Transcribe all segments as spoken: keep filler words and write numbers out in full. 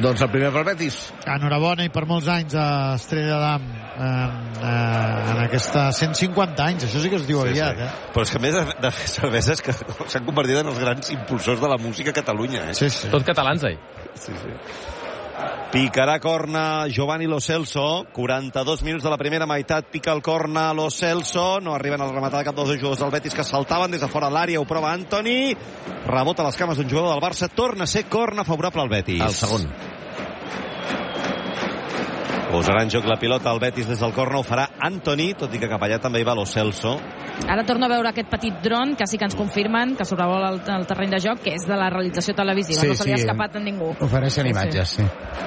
Doncs el primer pel Betis. Enhorabona i per molts anys a Estrella d'Am en, eh, en aquesta cent cinquanta anys, això sí que es diu sí, aviat, sí. eh? Però és que a més de, de fer cerveses que s'han convertit en els grans impulsors de la música a Catalunya, eh? Sí, sí. Tot catalans, eh? Sí, sí. Picarà corna Giovanni Lo Celso, quaranta-dos minuts de la primera meitat, pica el corna Lo Celso, no arriben a rematar cap dels dos jugadors del Betis que saltaven des de fora l'àrea, ho prova Antoni, rebota les cames d'un jugador del Barça, torna a ser corna favorable al Betis. El segon. Posarà en joc la pilota al Betis des del corna, ho farà Antoni, tot i que cap allà també hi va Lo Celso. Ara torno a veure aquest petit dron que sí que ens confirmen que sobrevola el, el terreny de joc, que és de la realització televisiva, sí, no se li ha sí, escapat a ningú. Ofereixen imatges, sí.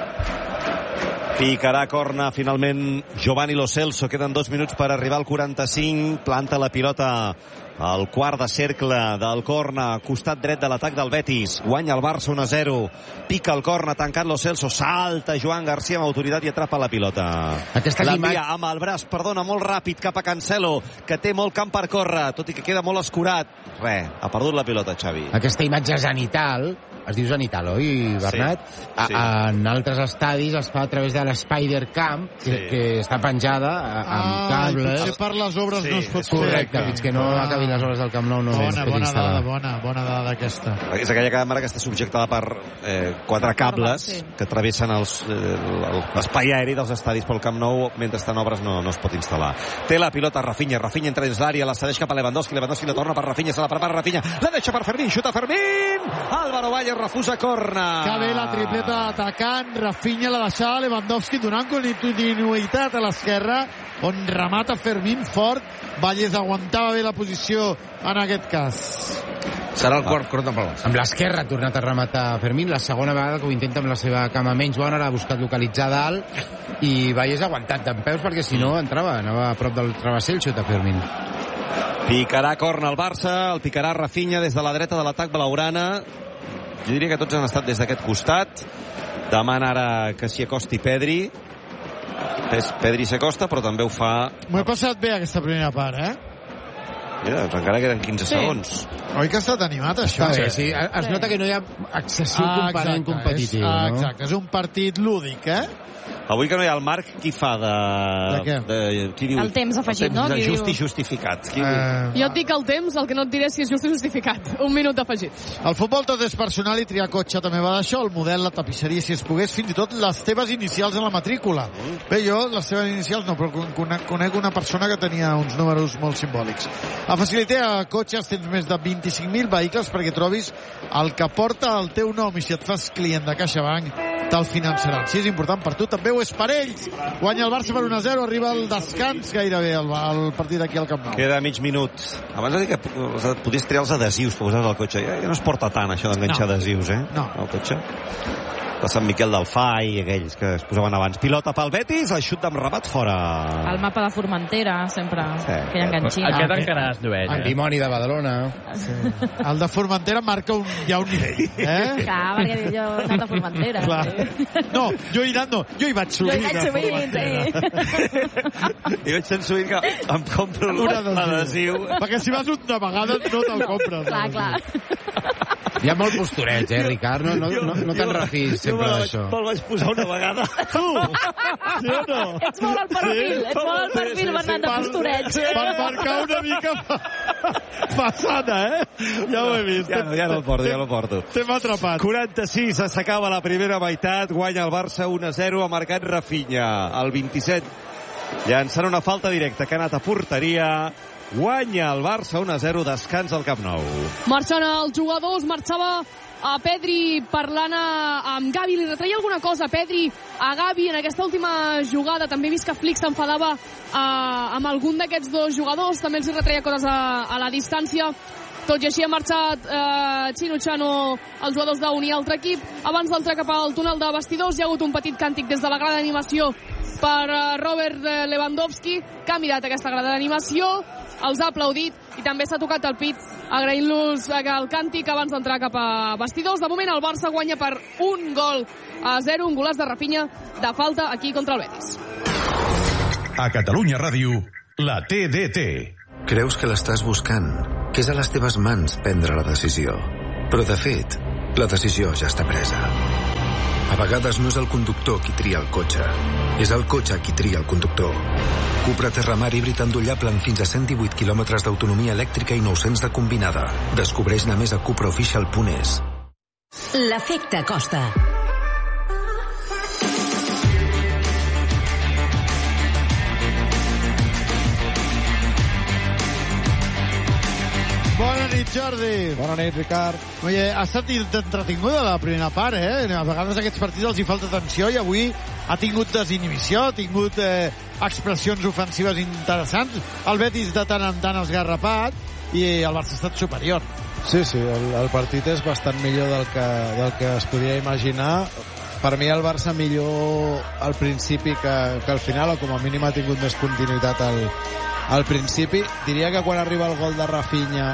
Picarà corna finalment Giovanni Lo Celso, queden dos minuts per arribar al quaranta-cinc, planta la pilota al quart de cercle del corna, costat dret de l'atac del Betis, guanya el Barça un a zero, pica el corna, tancat Lo Celso, salta Joan Garcia amb autoritat i atrapa la pilota. L'envia amb el braç, perdona, molt ràpid cap a Cancelo, que té molt camp per córrer, tot i que queda molt escurat. Re, ha perdut la pilota, Xavi. Aquesta imatge zenital, es diu zenital, oi, Bernat? Sí, a, sí. En altres estadis es fa a través de l'Spider Cam, que, Sí. que està penjada amb Ah, cables. potser per les obres Sí, no es pot és fer. Correcte, fins que no Ah. acabin les obres del Camp Nou no es Bona, pot bona instal·lar. dada, bona, bona dada aquesta. És aquella càmera que està subjectada per eh, quatre cables Sí. que travessen els, eh, l'espai aeri dels estadis pel Camp Nou, mentre estan obres no, no es pot instal·lar. Té la pilota Rafinha, Rafinha entra dins l'àrea, la cedeix cap a Lewandowski, Lewandowski la torna per Rafinha, se la prepara Rafinha, la deixa per Fermín, xuta Fermín, Álvaro Valle refusa corna. Que bé la tripleta atacant, Rafinha la deixava Lewandowski donant continuïtat a l'esquerra, on remata Fermín fort. Valles aguantava bé la posició en aquest cas. Serà el quart corna pel Barça. Amb l'esquerra ha tornat a rematar Fermín, la segona vegada que ho intenta amb la seva cama menys bona, ara ha buscat localitzar dalt i Valles ha aguantat d'en peus perquè si no entrava, anava a prop del travesser el xut a Fermín. Picarà corna al Barça, el picarà Rafinha des de la dreta de l'atac blaugrana. Jo diria que tots han estat des d'aquest costat. Demana ara que s'hi acosti Pedri. Pedri s'acosta, però també ho fa... M'ho he passat bé aquesta primera part, eh? Mira, doncs encara queden quinze Sí. segons. Oi que ha estat animat, això? Està bé, sí. Es nota que no hi ha excessiu Ah, component exacte, competitiu, és, ah, no? exacte, és un partit lúdic, eh? Avui que no hi ha el Marc, qui fa de... De què? de qui diu? El temps afegit, el temps no? de Qui just diu? i justificat. Qui diu? Eh, Jo et dic el temps, el que no et diré si és just i justificat. Un minut afegit. El futbol tot és personal i triar cotxe també va d'això, el model, la tapisseria, si es pogués, fins i tot les teves inicials en la matrícula. Bé, jo les teves inicials no, però conec, conec una persona que tenia uns números molt simbòlics. A Facilitea Cotxes tens més de vint-i-cinc mil vehicles perquè trobis el que porta el teu nom i si et fas client de CaixaBank te'l finançaran. Si és important per tu, també ho és per ells. Guanya el Barça per un a zero, arriba el descans gairebé el, el partit aquí al Camp Nou. Queda mig minut. Abans de dir que podies triar els adhesius que posaves al cotxe. Ja, ja no es porta tant, això d'enganxar No. adhesius, eh? No. Al cotxe. De Sant Miquel del Fai, aquells que es posaven abans. Pilota pel Betis, el xut amb rebat fora. El mapa de Formentera, sempre, Sí. aquella enganxina. Aquest encara es llueix, El eh? dimoni de Badalona. Sí. El de Formentera marca un, ja un nivell, eh? Clar, perquè jo he anat a Formentera. Clar. Sí. No, jo he anat, no, jo hi vaig Jo sovint. hi vaig a sovint, Formentera. sí. I veig tan sovint que em compro Un l'adhesiu. Perquè si vas una vegada no te'l compres. Clar, clar. Hi ha molt postureig, eh, Ricard? No, no, no, no te'n refis Jo sempre me'l vaig, d'això. me'l vaig posar una vegada. Tu! Sí o no? Ets molt al perfil, ets molt al perfil, Bernat, de postureig. Per marcar una mica fa- façana, eh? Ja ho he vist. Ja, no, ja no el porto, ja no el porto. T'hem atrapat. quaranta-sis, s'acaba la primera meitat, guanya el Barça un a zero, ha marcat Rafinha. El vint-i-set, llançant una falta directa que ha anat a porteria, guanya el Barça un a zero, descans al Camp Nou. Marxant els jugadors, marxava a Pedri parlant a, amb Gavi, li retreia alguna cosa a Pedri, a Gavi en aquesta última jugada. També he vist que Flick s'enfadava eh, amb algun d'aquests dos jugadors, també els hi retreia coses a, a la distància. Tot i així ha marxat eh, Chinuchano, els jugadors d'Uni, altre equip. Abans d'entrar cap al túnel de vestidors hi ha hagut un petit càntic des de la grada d'animació per eh, Robert Lewandowski, que ha mirat aquesta grada d'animació, els ha aplaudit i també s'ha tocat el pit agraint-los el càntic abans d'entrar cap a vestidors. De moment el Barça guanya per un gol a zero, un golaç de Rafinha de falta aquí contra el Betis. A Catalunya Ràdio, la T D T. Creus que l'estàs buscant, que és a les teves mans prendre la decisió. Però, de fet, la decisió ja està presa. A vegades no és el conductor qui tria el cotxe, és el cotxe qui tria el conductor. Cupra Terramar híbrid endollable amb fins a cent divuit quilòmetres d'autonomia elèctrica i nou-cents de combinada. Descobreix-ne més a cupraofficial punt es. L'efecte Costa. Bona nit, Jordi. Bona nit, Ricard. Oye, ha estat entretinguda la primera part, eh? A vegades a aquests partits els hi falta tensió i avui ha tingut desinhibició, ha tingut eh, expressions ofensives interessants. El Betis de tant en tant esgarrapat i el Barça ha estat superior. Sí, sí, el, el partit és bastant millor del que, del que es podia imaginar. Per mi el Barça millor al principi que, que al final, o com a mínim ha tingut més continuïtat al, al principi. Diria que quan arriba el gol de Rafinha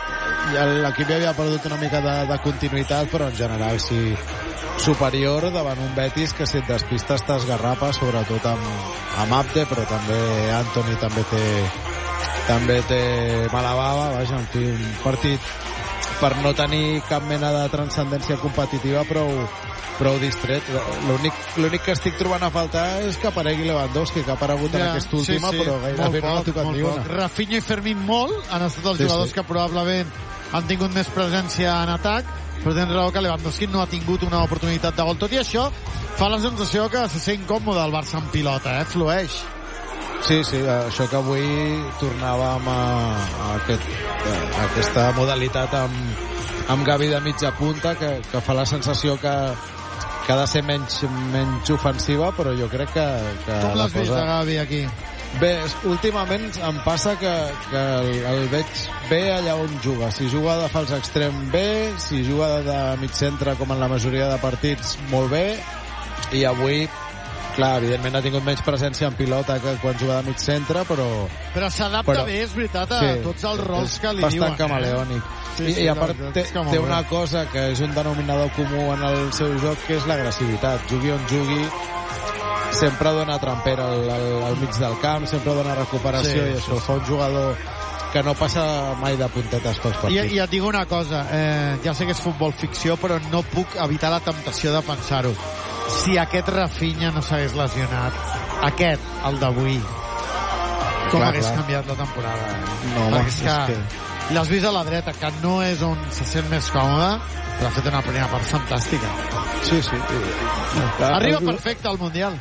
ja l'equip ja havia perdut una mica de, de continuïtat, però en general sí, superior davant un Betis que si et despista està esgarrapa, sobretot amb, amb Abde, però també Antoni també té també té mala bava. Vaja, en fi, un partit per no tenir cap mena de transcendència competitiva, prou, prou distret. L'únic que estic trobant a faltar és que aparegui Lewandowski, que ha aparegut ja, en aquesta última, sí, sí, però gairebé no ha tocat ni una. Rafinha i Fermín molt han estat els sí, jugadors sí. que probablement han tingut més presència en atac, però tens raó que Lewandowski no ha tingut una oportunitat de gol. Tot i això, fa la sensació que se sent còmode el Barça en pilota, eh? Flueix. Sí, sí, això que avui tornàvem a, a, aquest, a aquesta modalitat amb, amb Gavi de mitja punta, que, que fa la sensació que, que ha de ser menys, menys ofensiva, però jo crec que... que Com l'has cosa... vist, Gavi, aquí? Bé, últimament em passa que, que el, el veig bé allà on juga. Si juga de fals extrem bé, si juga de mig centre, com en la majoria de partits, molt bé, i avui... Clar, evidentment ha tingut menys presència en pilota que quan juga de mig centre, però... Però s'adapta bé, és veritat, a sí, tots els rols que li diuen. Bastant camaleònic. Eh? Sí, I, sí, i a part té, té una cosa que és un denominador comú en el seu joc, que és l'agressivitat. Jugui on jugui, sempre dona trampera al, al, al mig del camp, sempre dona recuperació, sí, i això sí, fa un jugador que no passa mai de puntetes pels partits. I, i et dic una cosa, eh, ja sé que és futbol ficció, però no puc evitar la temptació de pensar-ho. Si aquest Rafinha no s'hagués lesionat, aquest, el d'avui, com clar, hagués clar. canviat la temporada? Eh? No, perquè és que, que... l'has vist a la dreta, que no és on se sent més còmode, però ha fet una primera part fantàstica. Sí, sí. Clar, arriba perfecte al Mundial.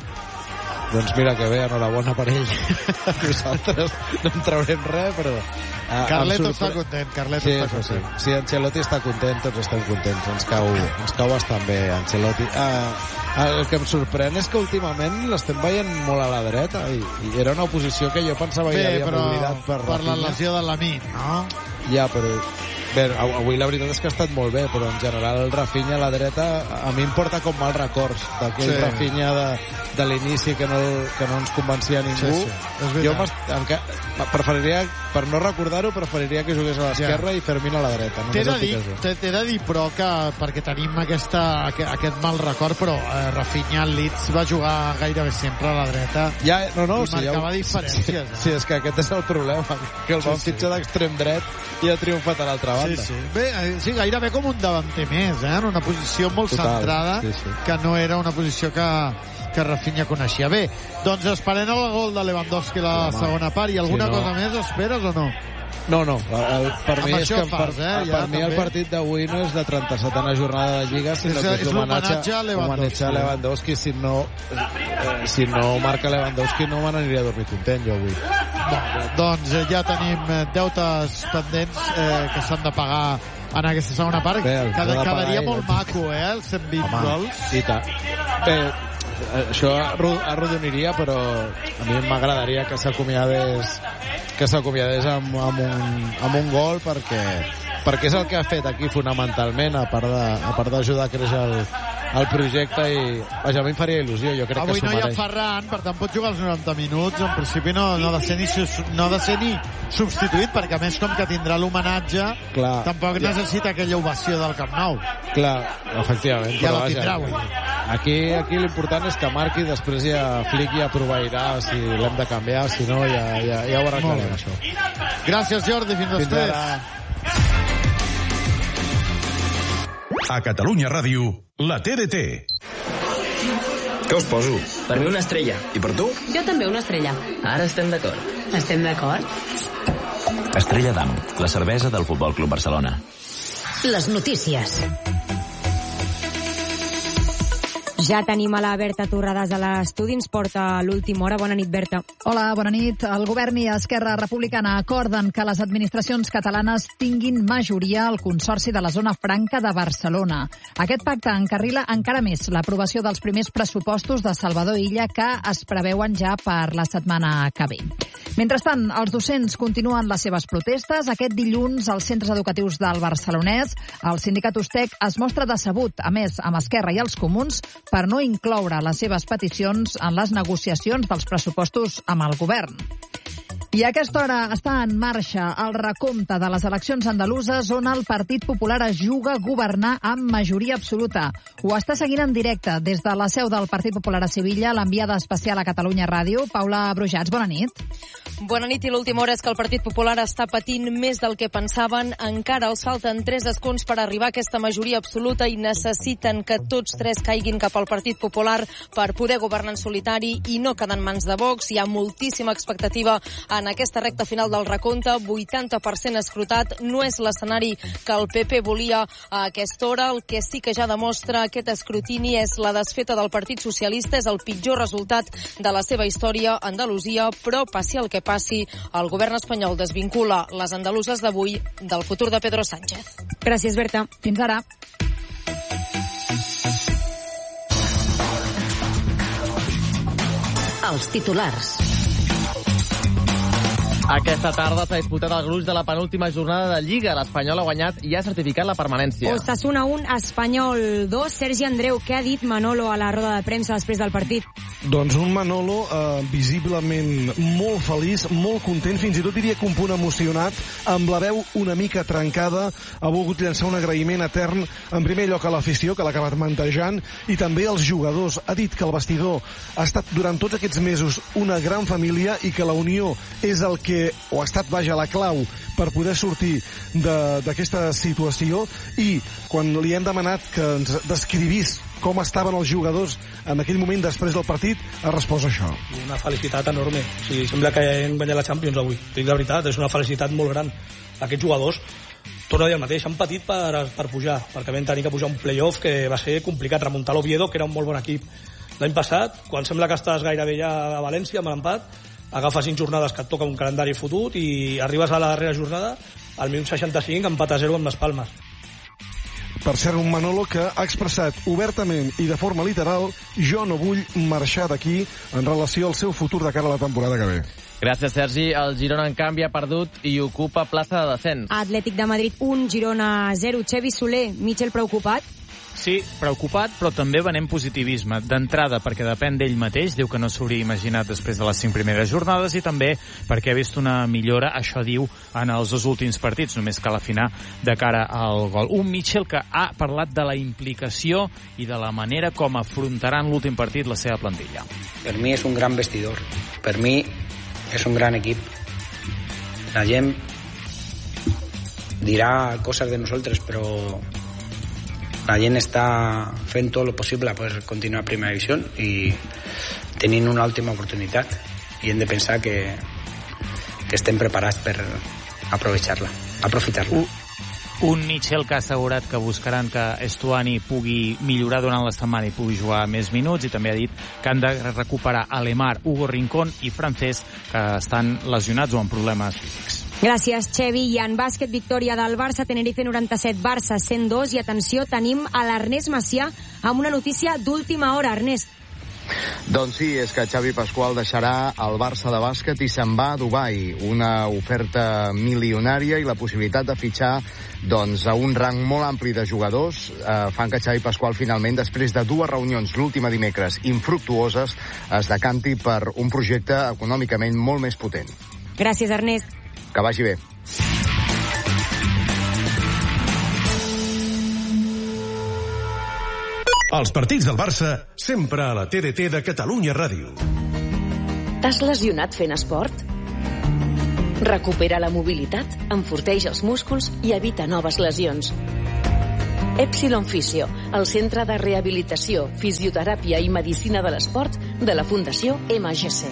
Doncs mira que bé, enhorabona per ell. Nosaltres no en traurem res, però... Uh, Carleto està content, Carleto sí, està content. Sí. Si Ancelotti està content, tots estem contents. Ens cau, ens cau bastant bé, Ancelotti. Uh, el que em sorprèn és que últimament l'estem veient molt a la dreta, i, i era una oposició que jo pensava que ja havíem oblidat per per la lesió de Lamine, no? Ja, però... Bé, avui la veritat és que ha estat molt bé, però en general el Rafinha a la dreta a mi em porta com mal records d'aquell sí. Rafinha de, de l'inici que no, que no ens convencia a ningú. Sí, sí. Jo preferiria, per no recordar-ho, preferiria que jugués a l'esquerra ja. i Fermín a la dreta. T'he de, dir, t'he de dir, però, que perquè tenim aquesta, aquest mal record, però eh, Rafinha al Leeds va jugar gairebé sempre a la dreta ja, no, no, i sí, marcava ja, diferències. Sí, eh? sí, és que aquest és el problema, que el sí, van fitxar sí. d'extrem dret i ha triomfat a l'altra banda. Sí, sí. Bé, sí, gairebé com un davanter més, eh? En una posició molt Total, centrada, sí, sí. que no era una posició que, que Rafinha coneixia. Bé, doncs esperem el gol de Lewandowski a la Home, segona part. I alguna sí, no. cosa més esperes o no? No, no. El, per Amb mi, és que, fas, per, eh? per ja, mi el partit d'avui no és la trenta-setena jornada de Lliga, sinó és, que és l'homenatge a Lewandowski. a Lewandowski. Si no, eh, si no marca Lewandowski no me n'aniria a dormir content jo avui. Bon, doncs eh, ja tenim deutes pendents eh, que s'han de pagar en aquesta segona part. Bé, Cada, quedaria molt maco, eh, els cent vint Home, gols. I tant. Bé, això arrodoniria, però a mi m'agradaria que s'acomiadés que s'acomiadés amb, amb, un, amb un gol, perquè perquè és el que ha fet aquí fonamentalment, a part de, a part d'ajudar a créixer el, el projecte, i vaja, a mi em faria il·lusió, jo crec avui que s'ho no mereix. Hi ha Ferran, per tant pot jugar els noranta minuts, en principi no, no, ha de ser ni, no ha de ser ni substituït, perquè a més com que tindrà l'homenatge tampoc ja. necessita aquella ovació del Camp Nou. Clar, efectivament, ja però la vaja, tindrà avui. aquí, aquí l'important és que marqui, després ja Flick ja proveirà si l'hem de canviar, si no ja, ja, ja ho arreglarem això. Gràcies, Jordi, fins, fins després ara. A Catalunya Ràdio, la T D T. Què us poso? Per mi una estrella. I per tu? Jo també una estrella. Ara estem d'acord. Estem d'acord? Estrella d'Am, la cervesa del Futbol Club Barcelona. Les notícies. Ja tenim a la Berta Torrades a l'estudi, ens porta l'última hora. Bona nit, Berta. Hola, bona nit. El govern i Esquerra Republicana acorden que les administracions catalanes tinguin majoria al Consorci de la Zona Franca de Barcelona. Aquest pacte encarrila encara més l'aprovació dels primers pressupostos de Salvador Illa que es preveuen ja per la setmana que ve. Mentrestant, els docents continuen les seves protestes. Aquest dilluns, als centres educatius del Barcelonès, el sindicat Ustec es mostra decebut, a més, amb Esquerra i els Comuns, per no incloure les seves peticions en les negociacions dels pressupostos amb el govern. I a aquesta hora està en marxa el recompte de les eleccions andaluses on el Partit Popular es juga a governar amb majoria absoluta. Ho està seguint en directe des de la seu del Partit Popular a Sevilla, l'enviada especial a Catalunya Ràdio, Paula Brujats. Bona nit. Bona nit, i l'última hora és que el Partit Popular està patint més del que pensaven. Encara els falten tres escons per arribar a aquesta majoria absoluta i necessiten que tots tres caiguin cap al Partit Popular per poder governar en solitari i no quedar en mans de Vox. Hi ha moltíssima expectativa en aquesta recta final del recompte, vuitanta per cent escrutat. No és l'escenari que el P P volia a aquesta hora. El que sí que ja demostra aquest escrutini és la desfeta del Partit Socialista. És el pitjor resultat de la seva història a Andalusia, però passi el que passi, el govern espanyol desvincula les andaluses d'avui del futur de Pedro Sánchez. Gràcies, Berta. Fins ara. Els titulars. Aquesta tarda s'ha disputat el gruix de la penúltima jornada de Lliga. L'Espanyol ha guanyat i ha certificat la permanència. Osasuna un, Espanyol dos. Sergi Andreu, què ha dit Manolo a la roda de premsa després del partit? Doncs un Manolo eh, visiblement molt feliç, molt content, fins i tot diria que un punt emocionat, amb la veu una mica trencada. Ha volgut llançar un agraïment etern, en primer lloc a l'afició, que l'ha acabat mantejant, i també als jugadors. Ha dit que el vestidor ha estat durant tots aquests mesos una gran família i que la unió és el que o ha estat, vaja, la clau per poder sortir d'aquesta situació. I quan li hem demanat que ens descrivís com estaven els jugadors en aquell moment després del partit, ha respost això. Una felicitat enorme. O sigui, sembla que hem guanyat la Champions avui. Dic la veritat, és una felicitat molt gran. Aquests jugadors, torno a dir el mateix, han patit per, per pujar, perquè vam tenir que pujar un playoff que va ser complicat, remuntar l'Oviedo, que era un molt bon equip. L'any passat, quan sembla que estàs gairebé ja a València amb l'empat, agafes cinc jornades que et toca un calendari fotut i arribes a la darrera jornada, al minut seixanta-cinc, empat a zero amb les Palmes. Per cert, un Manolo que ha expressat obertament i de forma literal: jo no vull marxar d'aquí, en relació al seu futur de cara a la temporada que ve. Gràcies, Sergi. El Girona, en canvi, ha perdut i ocupa plaça de descens. Atlètic de Madrid un, Girona zero. Xevi Soler, Michel preocupat? Sí, preocupat, però també venem positivisme. D'entrada, perquè depèn d'ell mateix, diu que no s'hauria imaginat després de les cinc primeres jornades, i també perquè ha vist una millora, això diu, en els dos últims partits, només cal afinar de cara al gol. Un Michel que ha parlat de la implicació i de la manera com afrontaran l'últim partit la seva plantilla. Per mi és un gran vestidor. Per mi és un gran equip. La gent dirà coses de nosaltres, però la gent està fent tot el possible per continuar a primera divisió i tenint una última oportunitat, i hem de pensar que, que estem preparats per aprovechar-la, aprofitar-la. Un, un Michel que ha assegurat que buscaran que Estuani pugui millorar durant la setmana i pugui jugar més minuts, i també ha dit que han de recuperar Alemar, Hugo Rincón i Francesc, que estan lesionats o amb problemes físics. Gràcies, Xevi. I en bàsquet, victòria del Barça, Tenerife noranta-set, Barça cent dos. I atenció, tenim a l'Ernest Macià amb una notícia d'última hora. Ernest. Doncs sí, és que Xavi Pasqual deixarà el Barça de bàsquet i se'n va a Dubai. Una oferta milionària i la possibilitat de fitxar doncs, a un rang molt ampli de jugadors eh, fan que Xavi Pasqual finalment, després de dues reunions l'última dimecres infructuoses, es decanti per un projecte econòmicament molt més potent. Gràcies, Ernest. Que vagi bé. Els partits del Barça sempre a la T D T de Catalunya Ràdio. T'has lesionat fent esport? Recupera la mobilitat, enforteix els músculs i evita noves lesions. Epsilon Fisio, el centre de rehabilitació, fisioteràpia i medicina de l'esport de la Fundació M G C.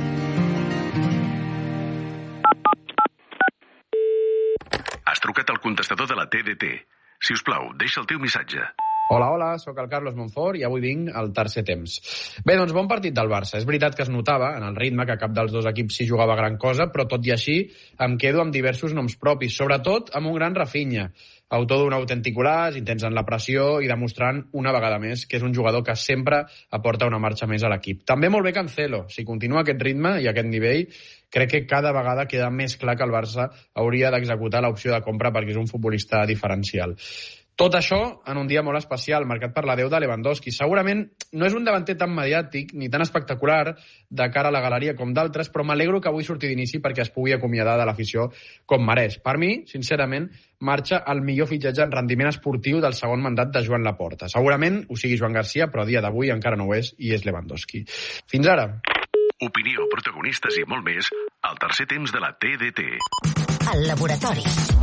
Has trucat al contestador de la T D T. Si us plau, deixa el teu missatge. Hola, hola, sóc el Carlos Monfort i avui vinc al tercer temps. Bé, doncs bon partit del Barça. És veritat que es notava en el ritme que cap dels dos equips s'hi jugava gran cosa, però tot i així em quedo amb diversos noms propis, sobretot amb un gran Rafinha, autor d'un autèntic golaç, intens en la pressió i demostrant una vegada més que és un jugador que sempre aporta una marxa més a l'equip. També molt bé Cancelo. Si continua aquest ritme i aquest nivell, crec que cada vegada queda més clar que el Barça hauria d'executar l'opció de compra perquè és un futbolista diferencial. Tot això en un dia molt especial, marcat per l'adeu de Lewandowski. Segurament no és un davanter tan mediàtic ni tan espectacular de cara a la galeria com d'altres, però m'alegro que avui surti d'inici perquè es pugui acomiadar de l'afició com mereix. Per mi, sincerament, marxa el millor fitxatge en rendiment esportiu del segon mandat de Joan Laporta. Segurament ho sigui Joan Garcia, però a dia d'avui encara no ho és i és Lewandowski. Fins ara. Opinió, protagonistes i molt més al tercer temps de la T D T. El laboratori.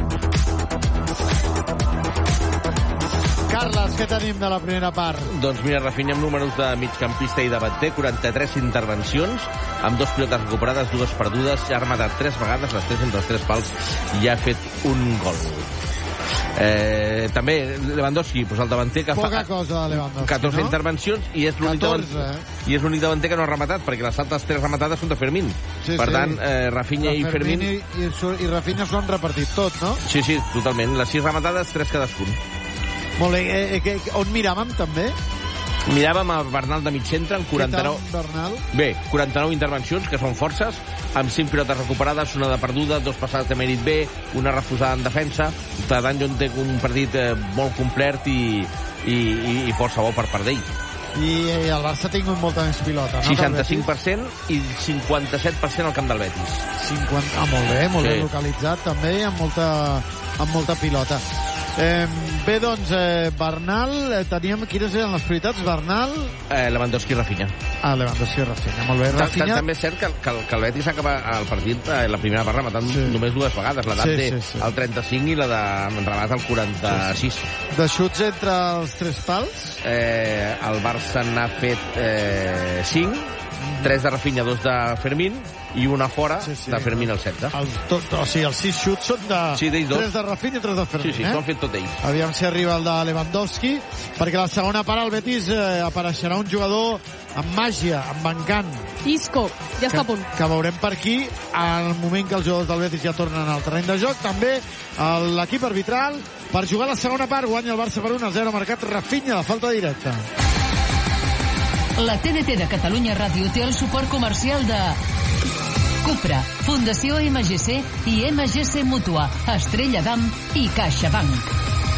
Carles, què tenim de la primera part? Doncs mira, Rafinha amb números de migcampista i davanter, quaranta-tres intervencions, amb dos pilotes recuperades, dues perdudes, ja ha rematat tres vegades, les tres entre els tres pals, i ha fet un gol. Eh, també Lewandowski, doncs el davanter que Poca fa cosa de Lewandowski, catorze no? intervencions i és l'únic catorze, davanter, eh? i és l'únic davanter que no ha rematat, perquè les altres tres rematades són de Fermín. Sí, per sí. tant, eh, Rafinha i Fermín... I, i, i Rafinha s'ho han repartit tot, no? Sí, sí, totalment. Les sis rematades, tres cadascun. Molt bé. Eh, eh, on miràvem, també? Miràvem a Bernal de mig centre amb quaranta-nou... Què tal, Bernal? Bé, quaranta-nou intervencions, que són forces, amb cinc pilotes recuperades, una de perduda, dos passades de mèrit B, una refusada en defensa. Per tant, jo entenc un partit eh, molt complet i, i, i, i força bo per part d'ell. I, I el Barça ha tingut molta més pilota, no? seixanta-cinc per cent i cinquanta-set per cent al camp del Betis. cinquanta... Ah, molt bé, molt sí. bé localitzat, també, amb molta, amb molta pilota. Eh, bé, doncs, eh, Bernal, eh, teníem... Quines eren les prioritats? Bernal... Eh, Lewandowski i Rafinha. Ah, Lewandowski i Rafinha, molt bé. Rafinha... També és cert que, que, que el Betis acaba el partit, eh, la primera part rematant sí. només dues vegades, la d'Ante sí, sí, sí. al trenta-cinc i la de remat al quaranta-sis. Sí, sí. De xuts entre els tres pals? Eh, el Barça n'ha fet eh, cinc, tres de Rafinha, dos de Fermín i una fora sí, sí, de Fermín al setze. El, tot, o sigui, els sis xuts són de... Sí, tres de Rafinha i tres de Fermín. Sí, sí, eh? s'ho han fet tot ells. Aviam si arriba el de Lewandowski, perquè la segona part al Betis eh, apareixerà un jugador amb màgia, amb encant. Isco, ja està a punt. Que veurem per aquí, al moment que els jugadors del Betis ja tornen al terreny de joc. També l'equip arbitral, per jugar la segona part, guanya el Barça per un a zero, marcat Rafinha, la falta directa. La T D T de Catalunya Ràdio té el suport comercial de Cupra, Fundació M G C i M G C Mútua, Estrella d'Am i CaixaBank.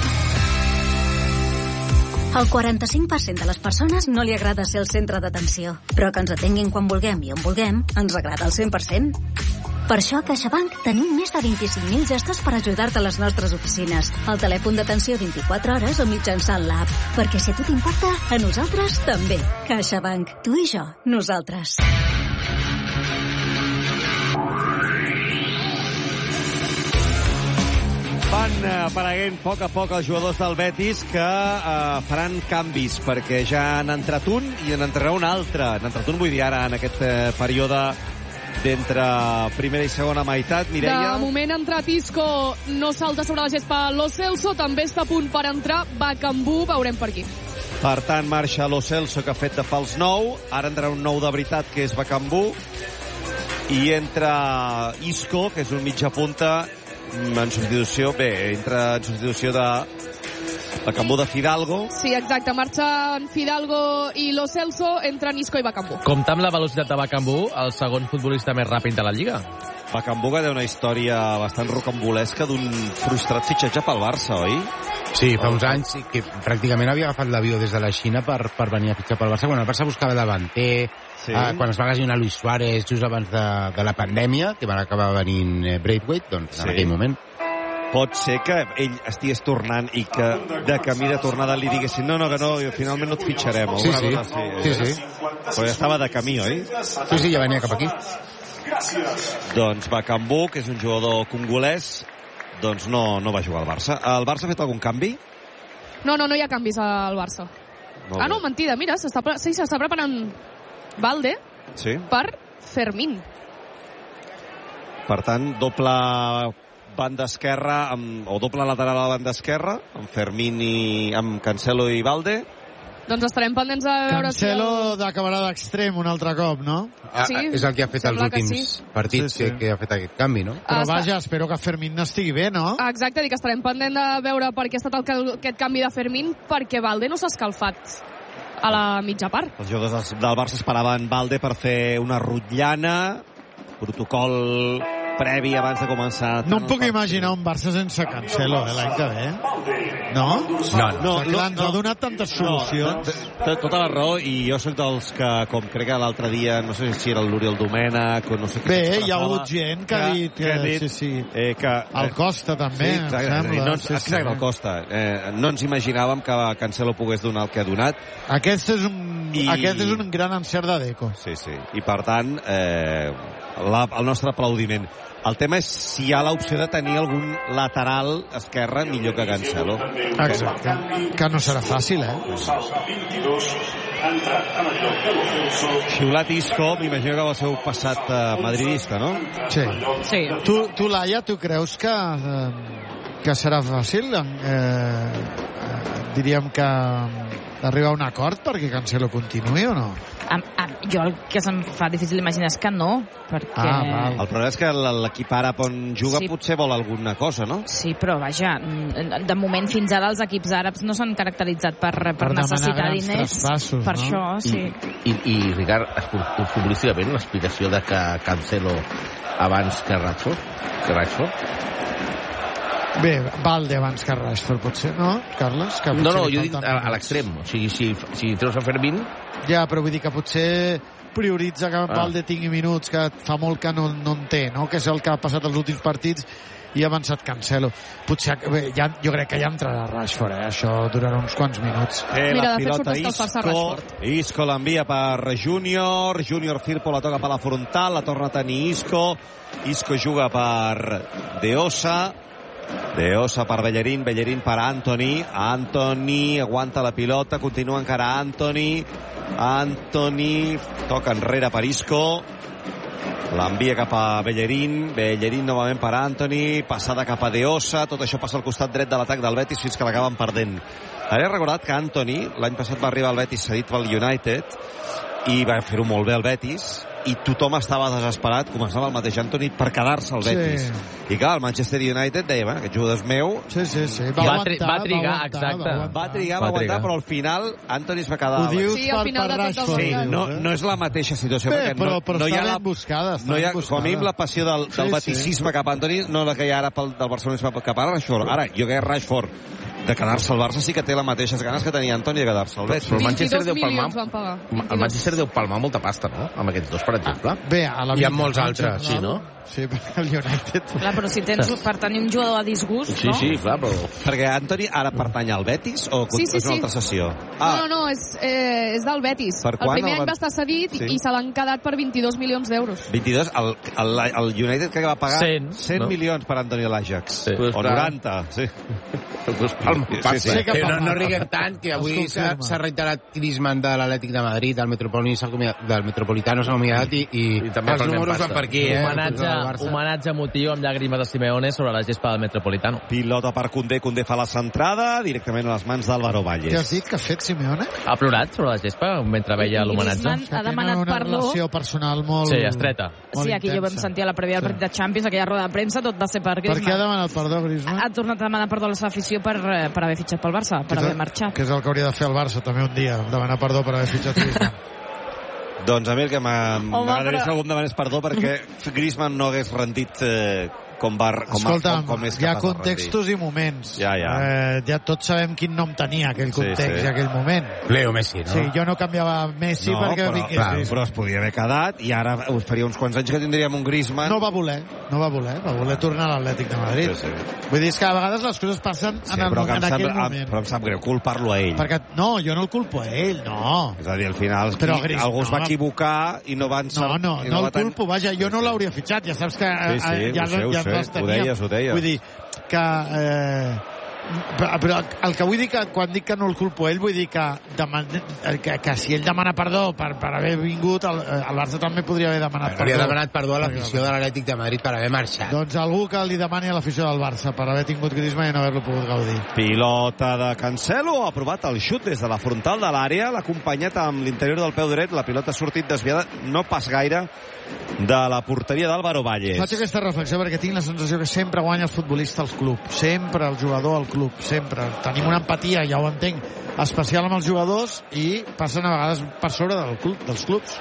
El quaranta-cinc per cent de les persones no li agrada ser el centre d'atenció, però que ens atenguin quan vulguem i on vulguem, ens agrada el cent per cent. Per això a CaixaBank tenim més de vint-i-cinc mil gestos per ajudar-te a les nostres oficines, al telèfon d'atenció vint-i-quatre hores o mitjançant l'app. Perquè si a tu t'importa, a nosaltres també. CaixaBank, tu i jo, nosaltres. Van apareguent a poc a poc els jugadors del Betis que eh, faran canvis, perquè ja han entrat un i en entrarà un altre. Han entrat un, vull dir, ara en aquest eh, període d'entre primera i segona meitat. Mireia... De moment ha entrat Isco, no salta sobre la gespa. Lo Celso també està a punt per entrar. Bakambu, veurem per aquí. Per tant, marxa Lo Celso, que ha fet de fals nou. Ara entrarà un nou de veritat, que és Bakambu. I entra Isco, que és un mitja punta, en substitució, bé, entra en substitució de Bakambu de Fidalgo. Sí, exacte, marxen Fidalgo i Lo Celso, entren Isco i Bakambu. Compte amb la velocitat de Bakambu, el segon futbolista més ràpid de la Lliga. Bakambu que té una història bastant rocambolesca d'un frustrat fitxatge pel Barça, oi? Sí, fa uns anys que pràcticament havia agafat l'avió des de la Xina per, per venir a fitxar pel Barça. Quan el Barça buscava davanter, sí. eh, quan es va lesionar Luis Suárez just abans de, de la pandèmia, que van acabar venint eh, Braithwaite, doncs sí. en aquell moment. Pot ser que ell estigués tornant i que de camí de tornada li diguessin no, no, que no, finalment no et fitxarem. Sí, sí. Cosa, sí, sí. Però ja estava de camí, oi? Sí, sí, ja venia cap aquí. Doncs Bakambu, que és un jugador congolès, doncs no, no va jugar al Barça. El Barça ha fet algun canvi? No, no, no hi ha canvis al Barça. Ah, no, mentida, mira, s'està pre... sí, s'està preparant Valde sí. per Fermín. Per tant, doble banda esquerra, amb, o doble lateral a la banda esquerra, amb Fermín i amb Cancelo i Valde. Doncs estarem pendents a veure Cancelo si... El... d'acabarà d'extrem un altre cop, no? Ah, sí, és el que ha fet els últims sí. partits, sí, sí. Que, que ha fet aquest canvi, no? Però vaja, espero que Fermín n'estigui bé, no? Exacte, dic que estarem pendent de veure per què ha estat el, aquest canvi de Fermín, perquè Valde no s'ha escalfat a la mitja part. Els jugadors del Barça esperaven Valde per fer una rotllana, protocol previ abans de començar. No em puc imaginar un Barça sense Cancelo, eh, l'any que ve. No? No, no. no, ens ha donat tantes solucions. No, tota la raó, i jo soc dels que, com crec que l'altre dia, no sé si era l'Oriol Domènech o no sé què. Bé, hi ha hagut gent que ha dit que, que, sí, sí. Eh, que el Costa també, sí, exacte, em sembla. No, sí, exacte, sí. el Costa. Eh, no ens imaginàvem que Cancelo pogués donar el que ha donat. Aquest és un, I... aquest és un gran encert de Deco. Sí, sí. I per tant, eh, la, el nostre aplaudiment. El tema és si hi ha l'opció de tenir algun lateral esquerre millor que Cancelo. Exacte. Que no serà fàcil, eh? Xiulat Isco, m'imagino que va ser un passat eh, madridista, no? Sí. sí. Tu, tu, Laia, tu creus que, eh, que serà fàcil? Eh, eh, diríem que d'arribar a un acord perquè Cancelo continuï o no? Am, am, jo el que se'm fa difícil imaginar és que no, perquè... Ah, el problema és que l'equip àrab on juga sí. potser vol alguna cosa, no? Sí, però vaja, de moment fins ara els equips àrabs no s'han caracteritzat per, per, per necessitar diners. Per no? això, sí. I, i, i Ricard, futbolísticament, l'explicació de que Cancelo abans que Rashford? Que Rashford? Bé, Valde abans que Rashford, potser, no, Carles? Que no, no, jo dic a, a l'extrem. O sigui, si, si treus a Fermín... Ja, però vull dir que potser prioritza que ah. Valde tingui minuts, que fa molt que no, no en té, no? Que és el que ha passat els últims partits i ha avançat Cancelo. Potser, bé, ja, jo crec que ja entrarà Rashford, eh? Això durarà uns quants minuts. Eh, Mira, la pilota Isco, Isco l'envia per Júnior, Júnior Firpo la toca per la frontal, la torna a tenir Isco, Isco juga per De Osa, De Osa per Bellerín, Bellerín per Antony, Antony aguanta la pilota, continua encara Antony, Antony toca enrere per Isco, l'envia cap a Bellerín, Bellerín novament per Antony, passada cap a De Osa, tot això passa al costat dret de l'atac del Betis fins que l'acaben perdent. He recordat que Antony l'any passat va arribar al Betis cedit pel United i va fer-ho molt bé al Betis i tothom estava desesperat, començava el mateix Antony per quedar-se al Betis. Sí. I clar, el Manchester United deia, bueno, aquest jugador és meu. Sí, sí, sí. Va, va, aguantar, va trigar, va aguantar, exacte. Va, va trigar, va, va aguantar, però al final Antony es va quedar... Ho dius sí, per, per Rashford. Sí, no, no és la mateixa situació. Bé, però, no, però no hi ha està la, ben buscada. No hi ha, buscada. com a mínim, la passió del, del sí, baticisme sí. cap a Antony, no la que hi ha ara pel, del Barcelona cap a Rashford. Ara, jo que Rashford de quedar-se al Barça sí que té les mateixes ganes que tenia Antoni de quedar-se al Betis. Però el Manchester deu palmar, el Manchester deu palmar molta pasta, no? Amb aquests dos, per exemple. Ah, bé, a la hi ha molts altres, sí, no? Sí, perquè el United... Clar, però si tens per tenir un jugador a disgust, sí, no? Sí, sí, clar, però... Perquè Antoni ara pertany al Betis o sí, sí, és una altra sessió? Ah. No, no, no, és, eh, és del Betis. Per el primer any va estar cedit sí. i se l'han quedat per vint-i-dos milions d'euros. vint-i-dos? El, el, el United que va pagar cent, cent no? milions per Antoni a l'Ajax. Sí. O noranta, sí. Sí, sí. Que no, no riguem tant, que avui s'ha reiterat Griezmann de l'Atlètic de Madrid, del Metropolitano, del Metropolitano s'ha acomiadat i, i, I també els números van per aquí, eh? Homenatge, homenatge emotiu amb llàgrimes de Simeone sobre la gespa del Metropolitano. Pilota per Koundé, Koundé fa la centrada directament a les mans d'Álvaro Valles. Què has dit que ha fet Simeone? Ha plorat sobre la gespa mentre veia l'homenatge. Griezmann ha demanat una perdó. Una relació personal molt... Sí, estreta. Sí, aquí jo vam sentir a la prèvia del partit de Champions, aquella roda de premsa, tot va ser per Griezmann. Per què ha demanat perdó, Griezmann? Ha tornat a demanar perdó a la seva afició per, per haver fitxat pel Barça, per haver marxat. Que és el que hauria de fer el Barça també un dia, demanar perdó per haver fitxat Griezmann. Doncs a mi el que m'agradaria però... que algú em demanés perdó perquè Griezmann no hagués rendit eh, com va com, Escolta, com, com és hi ha contextos i moments. Ja, ja. Eh, ja tots sabem quin nom tenia aquell context sí, sí. i aquell moment. Leo Messi, no? Sí, jo no canviava Messi no, perquè però, vingués clar, però es podia haver quedat i ara us faria uns quants anys que tindríem un Griezmann. No va voler, no va voler, va voler tornar a l'Atlètic de Madrid. Sí, sí. Vull dir, és que a vegades les coses passen sí, en, el, en en aquell sap, moment. Però em sap greu culpar-lo a ell. Perquè, no, jo no el culpo a ell, no. És a dir, al final però, qui, Gris, algú es no, va equivocar i no van... No, no, no, no el culpo, vaja, jo no l'hauria fitxat, ja saps que... Sí, sí, ja, ho sé, ho ja sé, ho deies, ho deies. Vull dir que... Eh, Però el que vull dir que quan dic que no el culpo ell, vull dir que, deman... que, que si ell demana perdó per, per haver vingut, el, el Barça també podria haver demanat bueno, perdó. Li ha demanat perdó a l'afició de l'Atlètic de Madrid per haver marxat. Doncs algú que li demani a l'afició del Barça per haver tingut Griezmann i no haver-lo pogut gaudir. Pilota de Cancelo, ha provat el xut des de la frontal de l'àrea, l'ha acompanyat amb l'interior del peu dret, la pilota ha sortit desviada, no pas gaire, de la porteria d'Álvaro Valles. Faig aquesta reflexió perquè tinc la sensació que sempre guanya el futbolista al club, sempre el jugador al club, sempre. Tenim una empatia, ja ho entenc, especial amb els jugadors i passen a vegades per sobre del club, dels clubs.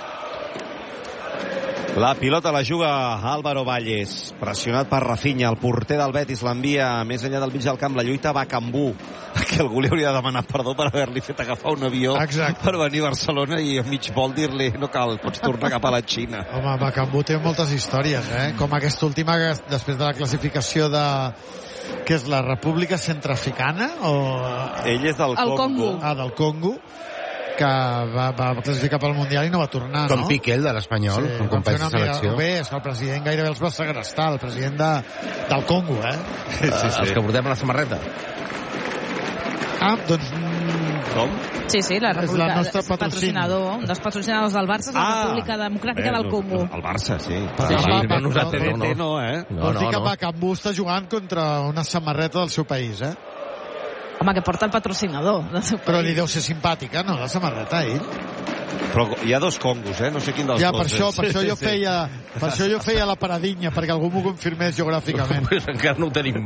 La pilota la juga Álvaro Valles, pressionat per Rafinha, el porter del Betis l'envia més enllà del mig del camp, la lluita va a Cambú, que algú li hauria de demanar perdó per haver-li fet agafar un avió Exacte. per venir a Barcelona i a mig vol dir-li no cal, pots tornar cap a la Xina. Home, Bacambú té moltes històries, eh? Com aquesta última, després de la classificació de... que és la República Centrafricana? O... Ell és del el Congo. Congo. Ah, del Congo, que va, va classificar pel Mundial i no va tornar, com no? Com Piqué, el de l'Espanyol, sí, com company de selecció. Bé, és que el president gairebé els va segrestar, el president de, del Congo, eh? Sí, sí, sí. Els que portem a la samarreta. Ah, doncs... Com? Sí, sí, la República... És la nostra patrocinador, un dels patrocinadors del Barça és la Ah, República Democràtica bé, del Congo. El Barça, sí. Però sí, va, sí, va, no, va, nosaltres no, no, no, no, eh? No, Vols dir que Bacambú està jugant contra una samarreta del seu país, eh? Home, que porta el patrocinador del seu país. Però li deu ser simpàtica, no, la samarreta, ell? Però hi ha dos Congos, eh? No sé quin dels ja, dos. per això, és. per això jo feia, per això jo feia la paradinya, perquè algú m'ho confirmés geogràficament. Pues encara no ho tenim.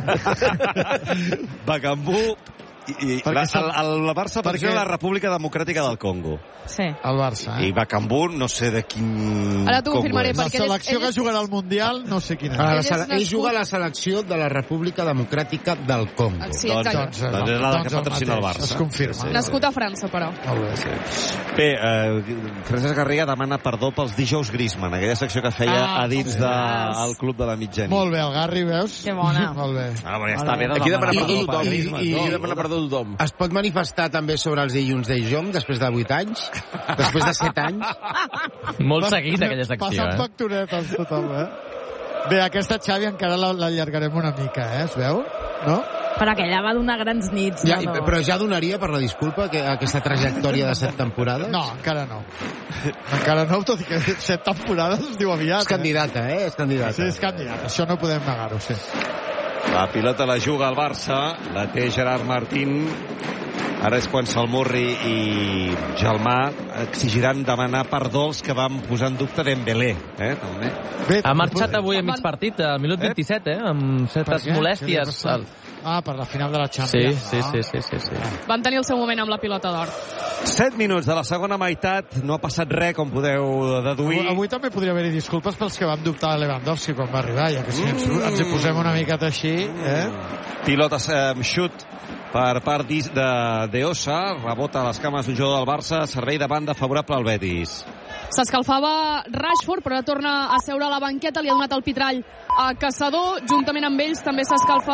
Bacambú i, i la, el, el, el Barça perquè... la República Democràtica del Congo. Sí. El Barça, eh? I Bacambú no sé de quin... Ara t'ho confirmaré, La perquè selecció ell és... que jugarà al Mundial no sé quina. Ah, és. ell, ell juga a la selecció de la República Democràtica del Congo. Sí, exacte. Doncs, doncs és la que Doncs el patrocina el mateix, Barça. es confirma. Sí, sí. Nascut a França, però. Molt bé, sí. Bé, eh, Francesc Garriga demana perdó pels dijous Griezmann, aquella secció que feia Ah, a dins del club de la mitjanit. Molt bé, el Garri, veus? Que bona. Molt bé. Ah, però ja està bé de Aquí demanar demana perdó perdó per tothom. Griezmann. I no? demana perdó tothom. Es pot manifestar també sobre els dilluns de Jom després de vuit anys? Després de set anys? Molt seguit, aquella secció, Passant eh? facturetes tothom, eh? Bé, aquesta Xavi encara la- l'allargarem una mica, eh? Es veu? No? Però aquella va donar grans nits. Ja, no? però ja donaria per la disculpa que, aquesta trajectòria de set temporades? No, encara no. Encara no, tot i que set temporades es diu aviat. És candidata, eh? És candidata. Sí, és candidata. Això no podem negar-ho, sí. La pilota la juga al Barça, la té Gerard Martín. Ara és quan Salmurri i Gelmà exigiran demanar perdó als que van posar en dubte Dembélé, eh, també. Bé, Ha marxat avui a mig partit, al minut vint-i-set, eh, amb certes Per què? Què li ha molèsties. passat? Ah, per la final de la Sí, Champions. sí, Ah. sí, sí, sí, sí. Van tenir el seu moment amb la pilota d'or. Set minuts de la segona meitat, no ha passat res, com podeu deduir. Avui, avui també podria haver-hi disculpes pels que van dubtar de Lewandowski quan va arribar, ja que si ens, ens hi posem una miqueta així, eh? Pilota eh, xut per part d'Is- de, de Osa, rebota a les cames d'un jugador del Barça, servei de banda favorable al Betis. S'escalfava Rashford, però ara torna a seure a la banqueta, li ha donat el pitrall a Caçador, juntament amb ells també s'escalfa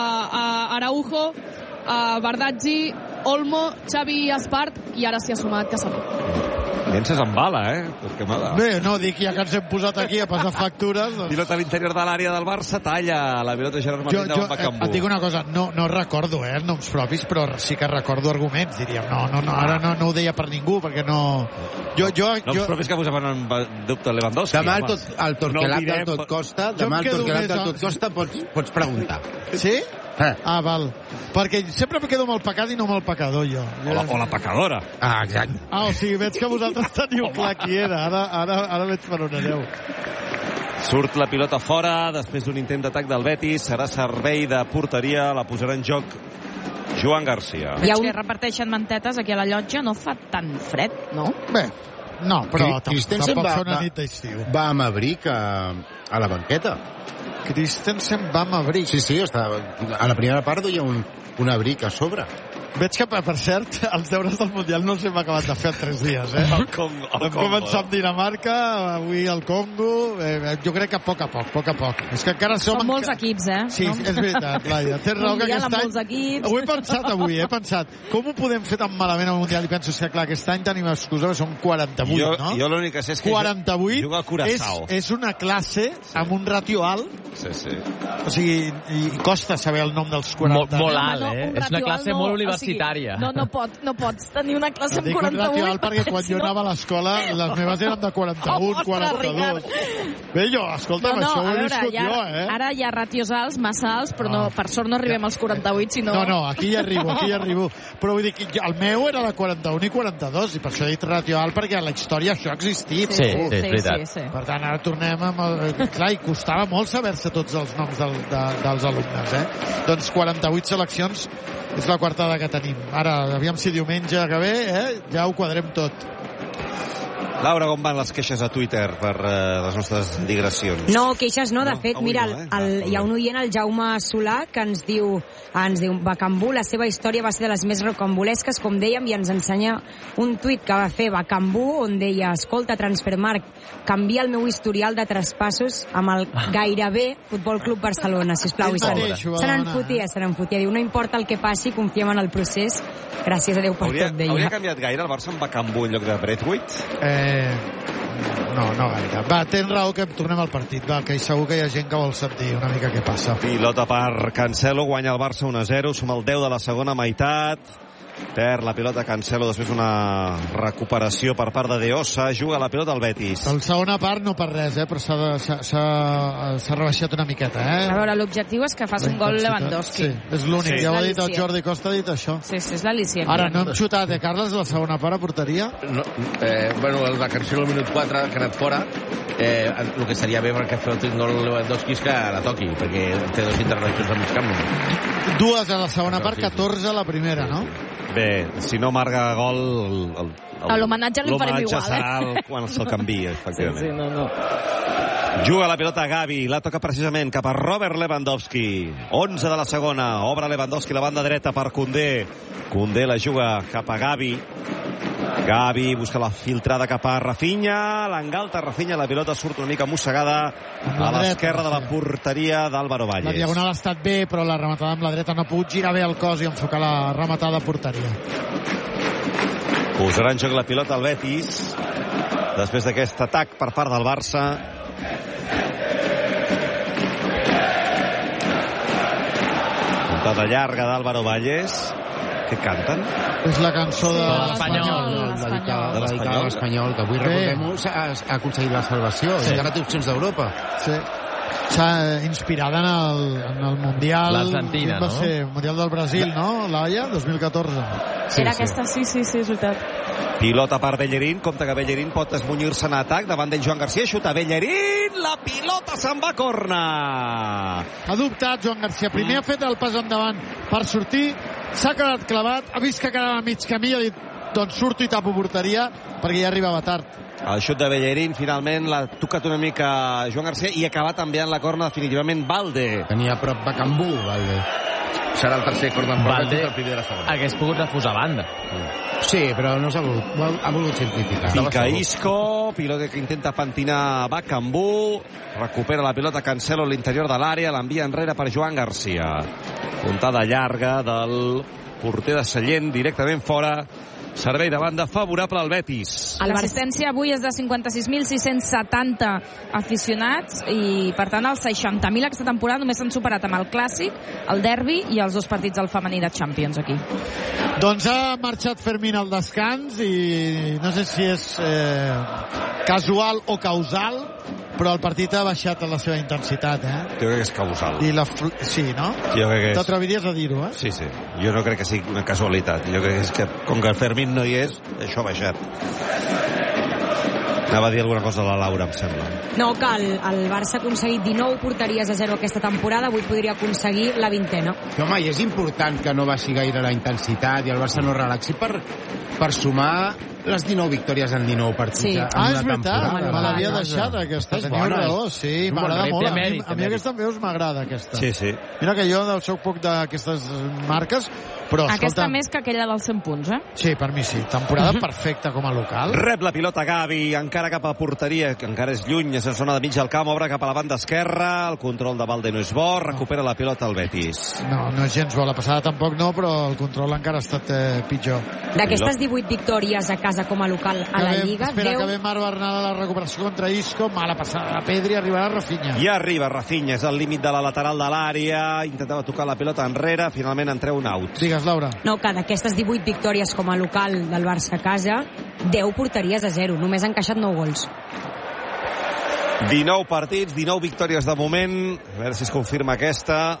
a Araujo, a Bardazzi, Olmo, Xavi Espart, i ara s'hi ha sumat Caçador. Llences amb bala, eh? Perquè m'ha- Bé, no, dic, ja que ens hem posat aquí a passar factures... Doncs... Pilota a l'interior de l'àrea del Barça, talla la pilota de Gerard Jo, Martín jo davant et, Bacambú. et dic una cosa, no, no recordo, eh, noms propis, però sí que recordo arguments, diríem. No, no, no, ara no, no ho deia per ningú, perquè no... Jo, jo, No, jo... els propis que posaven en dubte Lewandowski. Demà el, home. tot, el Torquelat No del Tot Costa, Jo em demà el quedo Torquelat més del a- Tot Costa pots, pots preguntar. Sí? Eh. Ah, val. Perquè sempre me quedo amb el pecat i no amb el pecador, jo. O la, o la pecadora. Ah, exacte. Ah, o sigui, veig que vosaltres teniu clar qui era. Ara, ara, ara veig per on aneu. Surt la pilota fora, després d'un intent d'atac del Betis, serà servei de porteria, la posarà en joc Joan Garcia. Veig que reparteixen mantetes aquí a la llotja, no fa tan fred, no? Bé, no, però Cri- Christensen tampoc va, fa una va, nit d'estiu. va amb abric a, a la banqueta. Christensen va amb abric. Sí, sí, està, a la primera part duia un, un abric a sobre. Veig que, per cert, els deures del Mundial no els hem acabat de fer en tres dies, eh? El Congo. El Vam començar amb Dinamarca, avui el Congo... Eh, jo crec que a poc a poc, a poc a poc. És que encara som... Són molts equips, eh? Sí, no? és veritat, Laia. Tens raó que aquest any... Equips. Ho he pensat avui, he pensat. Com ho podem fer tan malament al Mundial? I penso que, clar, aquest any tenim excusa que són quaranta-vuit, jo, no? Jo l'únic que sé és que quaranta-vuit juga a Curaçao. És, és una classe amb un ratio alt. Sí, sí. O sigui, i, i costa saber el nom dels quaranta. Molt, molt alt, eh? És una classe no, molt universitària. O sigui, no, no, pot, no pots tenir una classe amb Dic un ratio quaranta-vuit. alt perquè quan jo anava a l'escola les meves eren de quaranta-un, Oh, quaranta-dos. Bé, jo, escolta'm, no, no, això ho he veure, viscut ja, jo, eh? Ara hi ha ratios alts, massa alts, però no, per sort no arribem als quaranta-vuit, sinó... No, no, aquí hi arribo, aquí hi arribo. Però vull dir que el meu era de quaranta-un i quaranta-dos, i per això he dit ratio alt, perquè a la història això ha existit. Sí, sí, sí, és veritat. Sí, sí. Per tant, ara tornem amb el... Clar, i costava molt saber-se tots els noms del, de, dels alumnes, eh? Doncs quaranta-vuit seleccions és la quartada que tenim. Ara, aviam si diumenge que ve, eh? Ja ho quadrem tot. Laura, com van les queixes a Twitter per uh, les nostres digressions? No, queixes no, de fet, avui mira, no, eh? el, hi ha un oient, el Jaume Solà, que ens diu, ens diu, Bacambú, la seva història va ser de les més rocambolesques, com dèiem, i ens ensenya un tuit que va fer Bacambú, on deia, escolta, Transfermarkt, canvia el meu historial de traspassos amb el gairebé Futbol Club Barcelona, sisplau. Ell mateix ho va Se demanar, n'enfotia, se n'enfotia. Diu, no importa el que passi, confiem en el procés. Gràcies a Déu per Hauria, tot, deia. hauria canviat gaire el Barça amb Bacambú en lloc de Braithwaite? Eh, no, no gaire. Va, tens raó que tornem al partit. Va, que segur que hi ha gent que vol sentir una mica què passa. Pilota per Cancelo, guanya el Barça un a zero, som al deu de la segona meitat. Perd la pilota Cancelo, després una recuperació per part de De Ossa, juga la pilota al Betis. La segona part no per res, eh, però s'ha rebaixat una miqueta, eh? A veure, l'objectiu és que faci un gol Lewandowski. Sí, és l'únic. Sí, ja ho ha dit l'al·licient. el Jordi Costa, ha dit això. Sí, sí, és l'al·licient. Ara, no hem xutat, eh, Carles, la segona part a porteria? No, eh, bueno, el de Cancelo al minut quatre, que ha anat fora, eh, el que seria bé perquè fer el gol Lewandowski és que la toqui, perquè té dos intervencions al mig camp. Dues a la segona part, catorze a la primera, no? Bé, si no marca gol... El, el, el, l'homenatge li farem igual, serà eh? el, quan se'l canvia, efectivament. Sí, sí, no, no. Juga la pilota Gavi, la toca precisament cap a Robert Lewandowski. onze de la segona, obre Lewandowski la banda dreta per Koundé. Koundé la juga cap a Gavi. Gavi busca la filtrada cap a Rafinha, l'engalta Rafinha, la pilota surt una mica mossegada a l'esquerra de la porteria d'Álvaro Valles. La diagonal ha estat bé, però la rematada amb la dreta no ha pogut girar bé el cos i enfocar la rematada a porteria. Posarà en joc la pilota al Betis després d'aquest atac per part del Barça. Puntada llarga d'Álvaro Valles. Què canten? És la cançó de l'Espanyol. Dedicada a l'Espanyol, que avui, recordem-ho, ha aconseguit la salvació. Sí. Encara té opcions d'Europa. Sí. S'ha inspirada en el, en el Mundial... L'Argentina, va no? ser el Mundial del Brasil, no, Laia? dos mil catorze. Sí, Era sí. aquesta, sí, sí, sí, és veritat. Pilota per Bellerín, compte que Bellerín pot esmunyir-se en atac davant d'ell Joan García, xuta Bellerín, la pilota se'n va a corna. Ha dubtat Joan García, primer ha fet el pas endavant per sortir, s'ha quedat clavat, ha vist que quedava a mig camí i ha dit, doncs surto i tapo porteria, perquè ja arribava tard. El xut de Bellerín finalment l'ha tocat una mica Joan García i ha acabat enviant la corna definitivament Valde. Tenia a prop Bacambú, Valde. Serà el tercer corner en Valde el primer de la segona. hagués pogut refusar banda. Sí, però no s'ha volgut, ha volgut simplificar. Pica Isco, pilota que intenta pentinar Bacambú, recupera la pilota Cancelo a l'interior de l'àrea, l'envia enrere per Joan García. Puntada llarga del porter de Sallent, directament fora. Servei de banda favorable al Betis. L'assistència avui és de cinquanta-sis mil sis-cents setanta aficionats i, per tant, els seixanta mil aquesta temporada només s'han superat amb el Clàssic, el Derbi i els dos partits del femení de Champions aquí. Doncs ha marxat Fermín al descans i no sé si és eh, casual o causal, però el partit ha baixat la seva intensitat, eh? Jo crec que és causal. I la sí, no? Jo crec que és... T'atreviries a dir-ho, eh? Sí, sí. Jo no crec que sigui una casualitat. Jo crec que és que, com que el Fermín no hi és, això ha baixat. Anava a dir alguna cosa a la Laura, em sembla. No, que el, el Barça ha aconseguit dinou porteries a zero aquesta temporada, avui podria aconseguir la vintena. Home, i és important que no baixi gaire la intensitat i el Barça no relaxi per, per sumar les dinou victòries en dinou partits Sí. en Ah, una és veritat, temporada. me l'havia deixat aquesta, És teniu bona, raó, és- sí, és un bon m'agrada repte. molt. A mi, Mèrit, a mi mèrit. aquesta veus m'agrada, aquesta. Sí, sí. Mira que jo soc poc d'aquestes marques, però Aquesta escolta... més que aquella dels cent punts, eh? Sí, per mi sí. Temporada perfecta com a local. Rep la pilota Gavi, encara cap a porteria, que encara és lluny, és a zona de mig al camp, obre cap a la banda esquerra, el control de Valde no és bo, recupera la pilota el Betis. No, no és gens bo. La passada tampoc no, però el control encara ha estat eh, pitjor. D'aquestes divuit victòries a casa com a local a la Acabem- Lliga, Espera, deu... que ve Marc Bernal a la recuperació contra Isco, mala passada a Pedri, arribarà Rafinha. I arriba Rafinha, és al límit de la lateral de l'àrea, intentava tocar la pilota enrere, finalment en treu un out. Digues, Laura. No, que d'aquestes divuit victòries com a local del Barça a casa, deu porteries a zero. Només han encaixat nou gols. dinou partits, dinou victòries de moment, a veure si es confirma aquesta.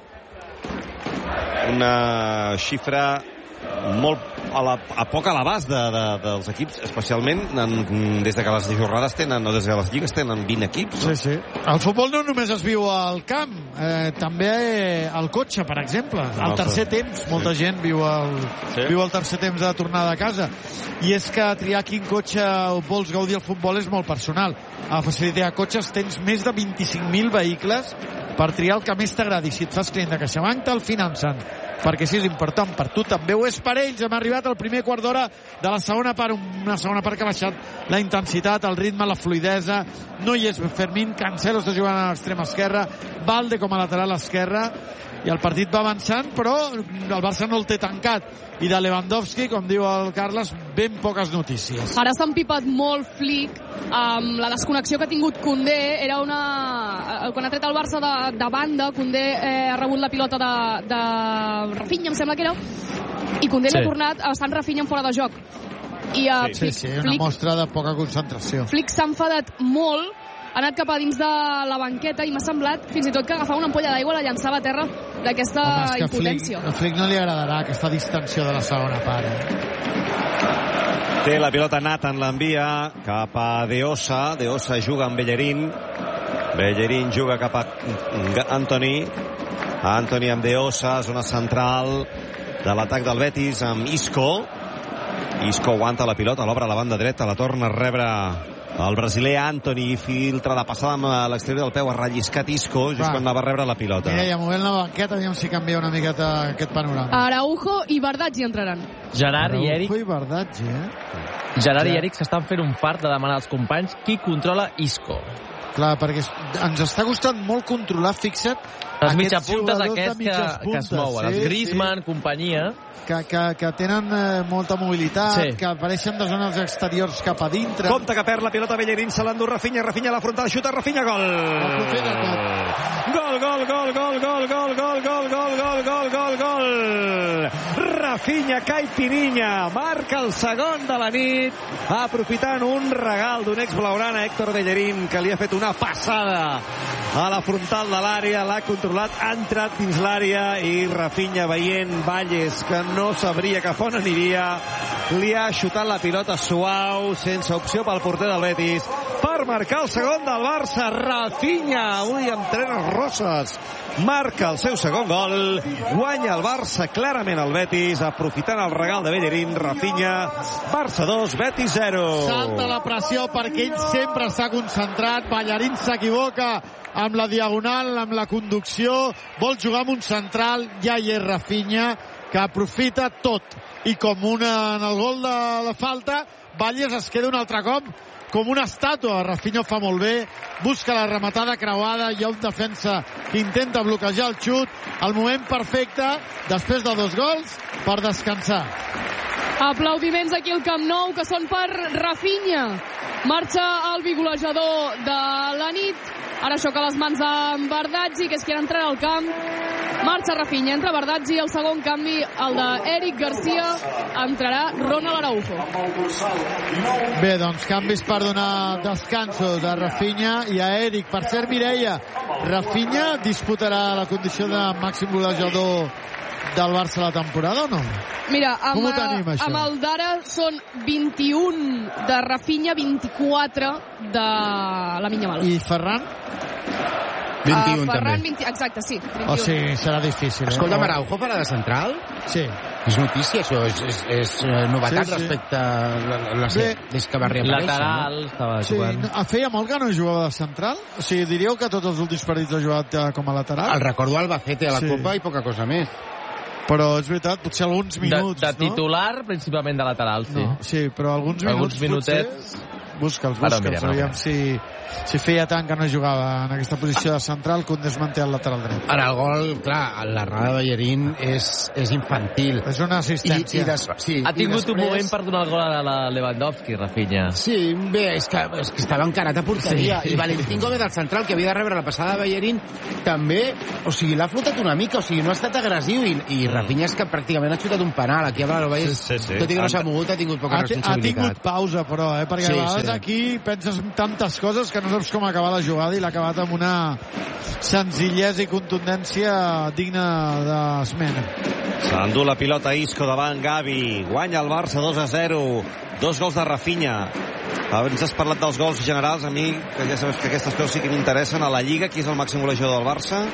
Una xifra molt a, la, a poc a l'abast de, de, dels equips, especialment en, des de que les jornades tenen, o des de les lligues tenen vint equips. Sí, sí. El futbol no només es viu al camp, eh, també al cotxe, per exemple. Al tercer temps, molta gent viu el, Sí. viu el tercer temps de tornada a casa. I és que triar quin cotxe vols gaudir el futbol és molt personal. A Facilitar Cotxes tens més de vint-i-cinc mil vehicles per triar el que més t'agradi. Si et fas client de CaixaBank, te'l financen. Perquè si és important per tu, també ho és per ells. Hem arribat al primer quart d'hora de la segona part, una segona part que ha baixat la intensitat, el ritme, la fluidesa. No hi és Fermín, Cancelo està jugant a l'extrema esquerra, Valde com a lateral esquerra, i el partit va avançant, però el Barça no el té tancat. I de Lewandowski, com diu el Carles, ben poques notícies. Ara s'ha empipat molt Flick amb la desconnexió que ha tingut Koundé. Era una... Quan ha tret el Barça de, de banda, Koundé eh, ha rebut la pilota de, de Rafinha, em sembla que era, i Koundé Sí. li ha tornat estant Rafinha en fora de joc. I uh, Sí, sí, una Flick, mostra de poca concentració. Flick s'ha enfadat molt, ha anat cap a dins de la banqueta i m'ha semblat fins i tot que agafava una ampolla d'aigua i la llançava a terra d'aquesta Home, és que a Flick, impotència. a Flick no li agradarà aquesta distensió de la segona part. Eh? Té la pilota Nathan, l'envia cap a Deosa. Deosa juga amb Bellerín. Bellerín juga cap a Antoni. Antoni amb Deosa, zona central de l'atac del Betis amb Isco. Isco aguanta la pilota, l'obre a la banda dreta, la torna a rebre el brasiler Antoni, filtra la passada amb l'exterior del peu, ha relliscat Isco just Va. quan anava a rebre la pilota. Mireia, movent la banqueta, aviam si canvia una miqueta aquest panorama. Araujo i Bardaggi entraran. Gerard i Eric... Araujo i Bardaggi, eh? Gerard i Ja. Eric s'estan fent un fart de demanar als companys qui controla Isco. Clar, perquè es- ens està costant molt controlar, fixa't, Les aquests mitjapuntes jugadors de aquests que, mitges que es puntes, mouen, sí, els Griezmann, companyia... que, que, que tenen eh, molta mobilitat, Sí. que apareixen de zones exteriors cap a dintre. Compte que perd la pilota Bellerín, se l'endú Rafinha, Rafinha a la frontal, xuta Rafinha, gol! Gol, gol, gol, gol, gol, gol, gol, gol, gol, gol, gol, gol, gol! Rafinha Caipirinha marca el segon de la nit, aprofitant un regal d'un ex-blaugrana, Héctor Bellerín, que li ha fet una passada a la frontal de l'àrea, l'ha controlat, ha entrat dins l'àrea i Rafinha, veient Valles que no sabria cap on aniria, li ha xutat la pilota suau, sense opció pel porter del Betis, per marcar el segon del Barça. Rafinha, avui amb trenes rosses, marca el seu segon gol, guanya el Barça clarament el Betis, aprofitant el regal de Bellerín. Rafinha, Barça dos, Betis zero. Salta la pressió perquè ell sempre està concentrat, Bellerín s'equivoca amb la diagonal, amb la conducció, vol jugar amb un central, ja hi és Rafinha, que aprofita tot. I com una, en el gol de la falta, Valles es queda un altre cop com una estàtua. Rafinha ho fa molt bé, busca la rematada creuada, hi ha un defensa que intenta bloquejar el xut, el moment perfecte, després de dos gols, per descansar. Aplaudiments aquí al Camp Nou, que són per Rafinha. Marxa el bigolejador de la nit. Ara xoca les mans amb Bardaggi, que és qui entra al camp. Marxa Rafinha, entra Bardaggi. El segon canvi, el d'Eric Garcia. Entrarà Ronald Araujo. Bé, doncs canvis per donar descanso de Rafinha i a Eric. Per cert, Mireia, Rafinha disputarà la condició de màxim golejador del Barça la temporada o no? Mira, amb, Com ho tenim, això? amb el d'ara són vint-i-un de Rafinha, vint-i-quatre de la Yamal. I Ferran? vint-i-un uh, Ferran, també. vint... Exacte, sí. vint-i-un. O sigui, serà difícil. Eh? Escolta, Araujo farà de central? Sí. És notícia, això, és, és, és novetat Sí, sí. respecte a la, la, Bé, des que va reaparèixer. Lateral, no? estava Sí, jugant. no, feia molt que no jugava de central? O sigui, diríeu que tots els últims partits ha jugat eh, com a lateral? El recordo Albacete a la Sí. Copa i poca cosa més. Però és veritat, potser alguns minuts, de, de titular, principalment de lateral, sí. no? Sí, però alguns minuts, Alguns minutets. potser... Busca'ls, Ara busca'ls, mirem, aviam si, si feia tant que no jugava en aquesta posició de central que un desmanté al lateral dret. Ara, el gol, clar, l'errada de Bellerín és, és infantil. És una assistència. I, i des, sí, Ha tingut i després... un moment per donar el gol a la Lewandowski, Rafinha. Sí, bé, és que, és que estava encarat a porteria. Sí. I Valentín Gómez, el central, que havia de rebre la passada de Bellerín, també, o sigui, l'ha flotat una mica, o sigui, no ha estat agressiu, i, i Rafinha és que pràcticament ha xutat un penal. Aquí a l'Albait, Sí, sí, sí. tot i que no s'ha mogut, ha tingut poca Ha, ha responsabilitat. tingut pausa, però, eh? Perquè Sí, a vegades sí. aquí penses en tantes coses que no saps com acabar la jugada i l'ha acabat amb una senzillesa i contundència digna d'esmena. S'endú la pilota Isco davant Gavi. Guanya el Barça dos a zero. Dos gols de Rafinha. Abans has parlat dels gols generals. A mi, que ja sabes que aquestes coses sí que m'interessen. A la Lliga, qui és el màxim golejador del Barça?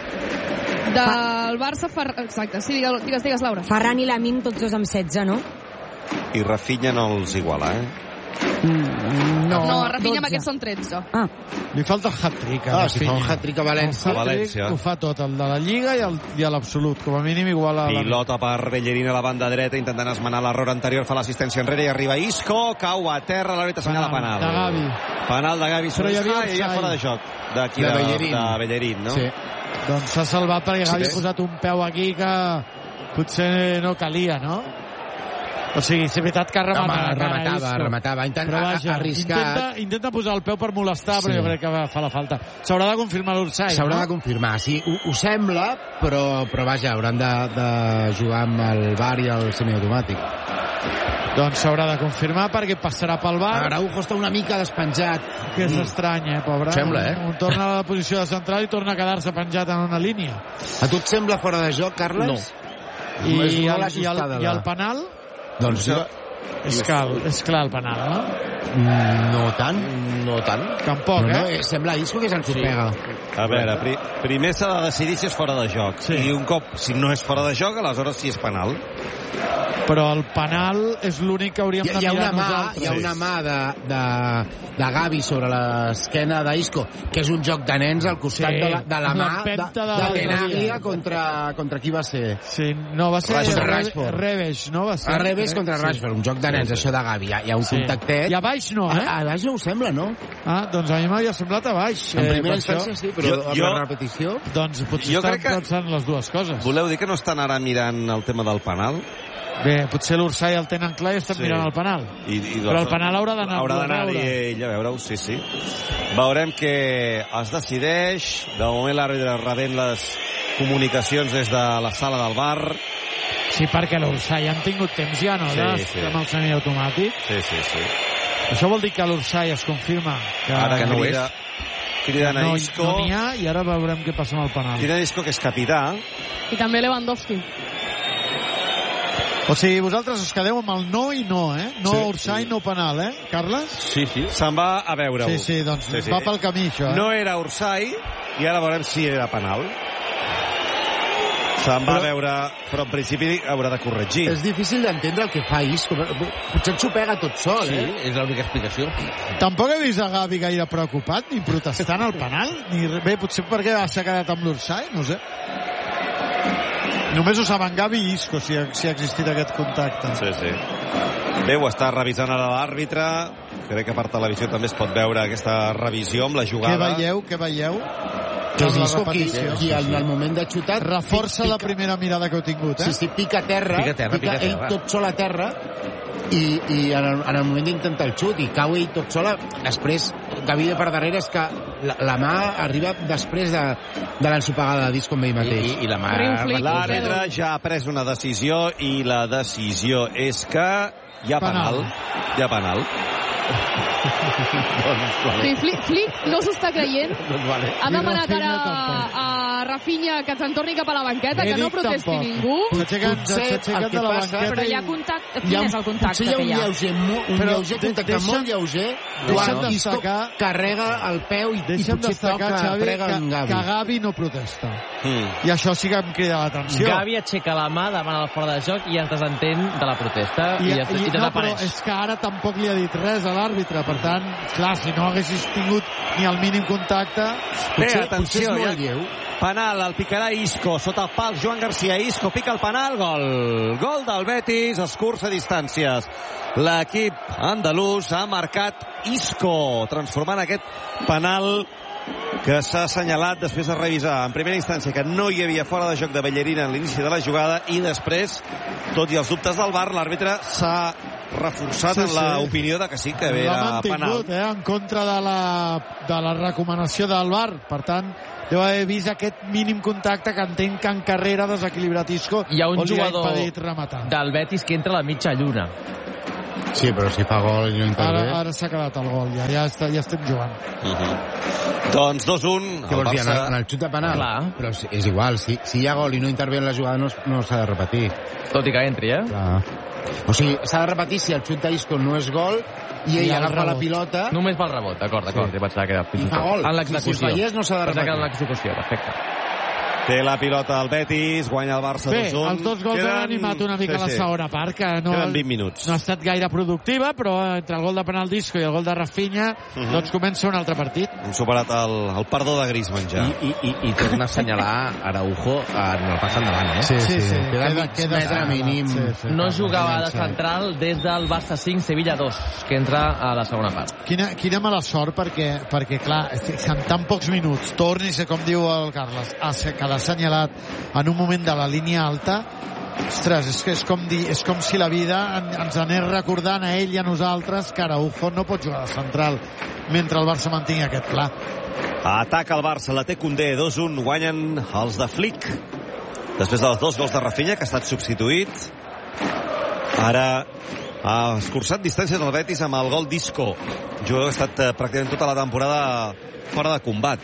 Del Barça, Fer... exacte, sí, digues, digues, digues, Laura. Ferran i Lamine, tots dos amb setze, no? I Rafinha no els iguala, eh? No, no a Rafinha dotze. amb aquests són tretze. Ah, Li falta el hat-trick. a Ah, si fa Rafinha. un hat-trick a València. El A hat-trick València. ho fa tot, el de la Lliga i, el, i a l'absolut. Com a mínim igual a la... Pilota per Bellerín a la banda dreta, intentant esmenar l'error anterior, fa l'assistència enrere i arriba Isco, cau a terra, l'àrbitre assenyala penal. De Gavi. Penal de Gavi. Però hi havia Ah, hi havia offside. fora de joc. D'aquí De de, Bellerín. de Bellerín, no? Sí. Doncs s'ha salvat perquè Gavi Sí. ha posat un peu aquí que potser no calia, no? O sigui, és veritat que ha rematat. Home, encara rematava, Isco. rematava. Intent, Però vaja, arriscat. intenta, intenta posar el peu per molestar, però Sí. jo crec que fa la falta. S'haurà de confirmar l'Ursai, S'haurà no? de confirmar, sí, ho, ho sembla, però, però vaja, hauran de, de jugar amb el V A R i el semiautomàtic. Doncs s'haurà de confirmar perquè passarà pel bar. Araujo està una mica despenjat. Que és estrany, eh, pobre. Sembla, eh? Un torna a la posició de central i torna a quedar-se penjat en una línia. A tu et sembla fora de joc, Carles? No. I, I, és el, molt i, el, ajustada. I el la... penal? Doncs jo... És clar, és clar el penal, no? Mm, No tant. No tant. Tampoc, no, no, eh? eh, sembla Isco que s'ensopega. A veure, pri primer s'ha de decidir si és fora de joc. Sí. I un cop, si no és fora de joc, aleshores sí és penal. Però el penal és l'únic que hauríem Hi, de hi ha mirar una mà, nosaltres. hi ha una mà de, de, de Gavi sobre l'esquena d'Isco, que és un joc de nens al costat Sí, de, la, de la mà de, l'empenta de de l'altre Tenaglia dia. contra, contra qui va ser? Sí, no, va ser Contra Re- Rashford. Reves, no? Va ser, A Reves contra Sí. Rashford, un joc de nens, Sí, sí. això de Gavi. Hi ha, hi ha un Sí. contactet. I a baix no, eh? A, a baix no ho sembla, no? Ah, doncs a mi m'havia semblat a baix. En eh, primera per això. instància sí, però Jo- amb jo- la repetició... Doncs potser Jo estan crec que- pensant les dues coses. Voleu dir que no estan ara mirant el tema del penal? Bé, potser l'Ursai el tenen clar i estan Sí. mirant el penal. I, i Però el penal haurà d'anar haurà a d'anar veure. ell a veure-ho, sí, sí. Veurem que es decideix. De moment l'àrbitre rebent les comunicacions des de la sala del bar. Sí, perquè l'Ursai han tingut temps ja, no? Sí, de- sí. Amb el semiautomàtic. Sí, sí, sí. Això vol dir que l'Ursai es confirma que, Ara que no crida, criden a no, Isco. no n'hi ha, i ara veurem què passa amb el penal. Criden a Isco, que és capità. I també Lewandowski. O sigui, vosaltres us quedeu amb el no i no, eh? No Sí. Ursai, no penal, eh, Carles? Sí, sí. Se'n va a veure-ho. Sí, sí, doncs va pel camí, això, eh? No era Ursai, i ara veurem si era penal. Se'n va a veure, però en principi haurà de corregir. És difícil d'entendre el que fa Isco. Potser ensopega tot sol, Sí, eh? és l'única explicació. Tampoc he vist a Gavi gaire preocupat, ni protestant al penal, ni re- bé, potser perquè s'ha quedat amb l'Ursai, no sé. Només ho saben Gavi i Isco, si ha, si ha existit aquest contacte. Sí, sí. Bé, ho està revisant ara l'àrbitre. Crec que per televisió també es pot veure aquesta revisió amb la Què jugada. veieu, què veieu? Que és Amb la Isco qui, repetició. qui en el moment de xutar... Reforça la primera mirada que heu tingut, eh? Sí, sí, pica a terra, Pica a terra, pica a ell terra. tot sol a terra, i, i en, el, en el moment d'intentar el xut, i cau ell tot sola, després, Gavi de per darrere, és que la, la mà arriba després de, de l'ensopegada de disc com ell mateix. I, i la mà... Rinflick. L'àrbitre ja ha pres una decisió, i la decisió és que hi ha penal. Hi ha penal. Sí, Flick, Flick no s'ho està creient. Doncs vale. Ha I demanat Rafinha ara tampoc. a Rafinha que se'n torni cap a la banqueta, que no protesti tampoc. ningú. S'aixequen s'aixequen de la banqueta. Però hi ha contacte. Quin és el contacte Potser que hi hi ha ha? un lleuger, un Però lleuger contacte deixa'm- molt lleuger deixa'm quan Isco destacar- carrega el peu i, i Deixa'm potser destacar, toca, Xavi, frega en que, Gavi. que Gavi no protesta. Mm. I això sí que em crida l'atenció. Gavi aixeca la mà, demana el fora de joc i es desentén de la protesta i, I, i, i, i no, però desapareix. és que ara tampoc li ha dit res a l'àrbitre, per tant, clar, si no haguessis tingut ni el mínim contacte... Bé, potser- atenció, potser és ja. molt lleu. Penal, el picarà Isco, sota el pal, Joan García, Isco pica el penal, gol. Gol del Betis, escurça distàncies. L'equip andalús ha marcat Isco, transformant aquest penal que s'ha assenyalat després de revisar en primera instància que no hi havia fora de joc de Bellerina en l'inici de la jugada i després, tot i els dubtes del V A R, l'àrbitre s'ha reforçat Sí, en sí. l'opinió de que sí que L'ha era penal. mantingut, eh, en contra de la, de la recomanació del V A R. Per tant, deu haver vist aquest mínim contacte que entenc que en carrera ha desequilibrat Isco. Hi ha un o li jugador ha impedit rematar. del Betis que entra a la mitja lluna. Sí, però si fa gol i no intervé... Ara, ara s'ha quedat el gol, ja, ja, està, ja estem jugant. Uh -huh. Doncs dos un. Què vols dir, en el, en el xut de penal? Clar. Però si- és igual, si, si hi ha gol i no intervé en la jugada no, es- no s'ha de repetir. Tot i que entri, eh? Clar. O sigui, s'ha de repetir si el xut d'Isco no és gol i ell I el agafa la rebot. pilota... Només pel rebot, d'acord, d'acord. Sí. Sí. Pensava que era... I fa gol. En l'execució. Si es fallés, no s'ha de Pensava que era en repetir. l'execució, perfecte. Té la pilota el Betis, guanya el Barça Bé, dos un. els dos gols Queden- han animat una mica sí, la sí. segona part, que no, Queden vint minuts. no ha estat gaire productiva, però entre el gol de penal d'Isco i el gol de Rafinha, Uh -huh. doncs comença un altre partit. Hem superat el, el perdó de Griezmann ja. I, i, i torna a assenyalar Araujo en el pas endavant, eh? Sí, sí, sí. Queda, Queda- mig queda metre assenyalat, mínim. sí, sí. No jugava de Enganxat. central des del Barça cinc, Sevilla dos, que entra a la segona part. Quina, quina mala sort, perquè, perquè clar, és que en tan pocs minuts tornis, com diu el Carles, a ser- quedar assenyalat en un moment de la línia alta. Ostres, és que és com, dir, és com si la vida en, ens anés recordant a ell i a nosaltres que Araujo no pot jugar de central mentre el Barça mantingui aquest pla. Ataca el Barça, la té Koundé, dos un, guanyen els de Flick. Després dels dos gols de Rafinha, que ha estat substituït. Ara ha escurçat distàncies del Betis amb el gol d'Isco. Jo he estat eh, pràcticament tota la temporada fora de combat.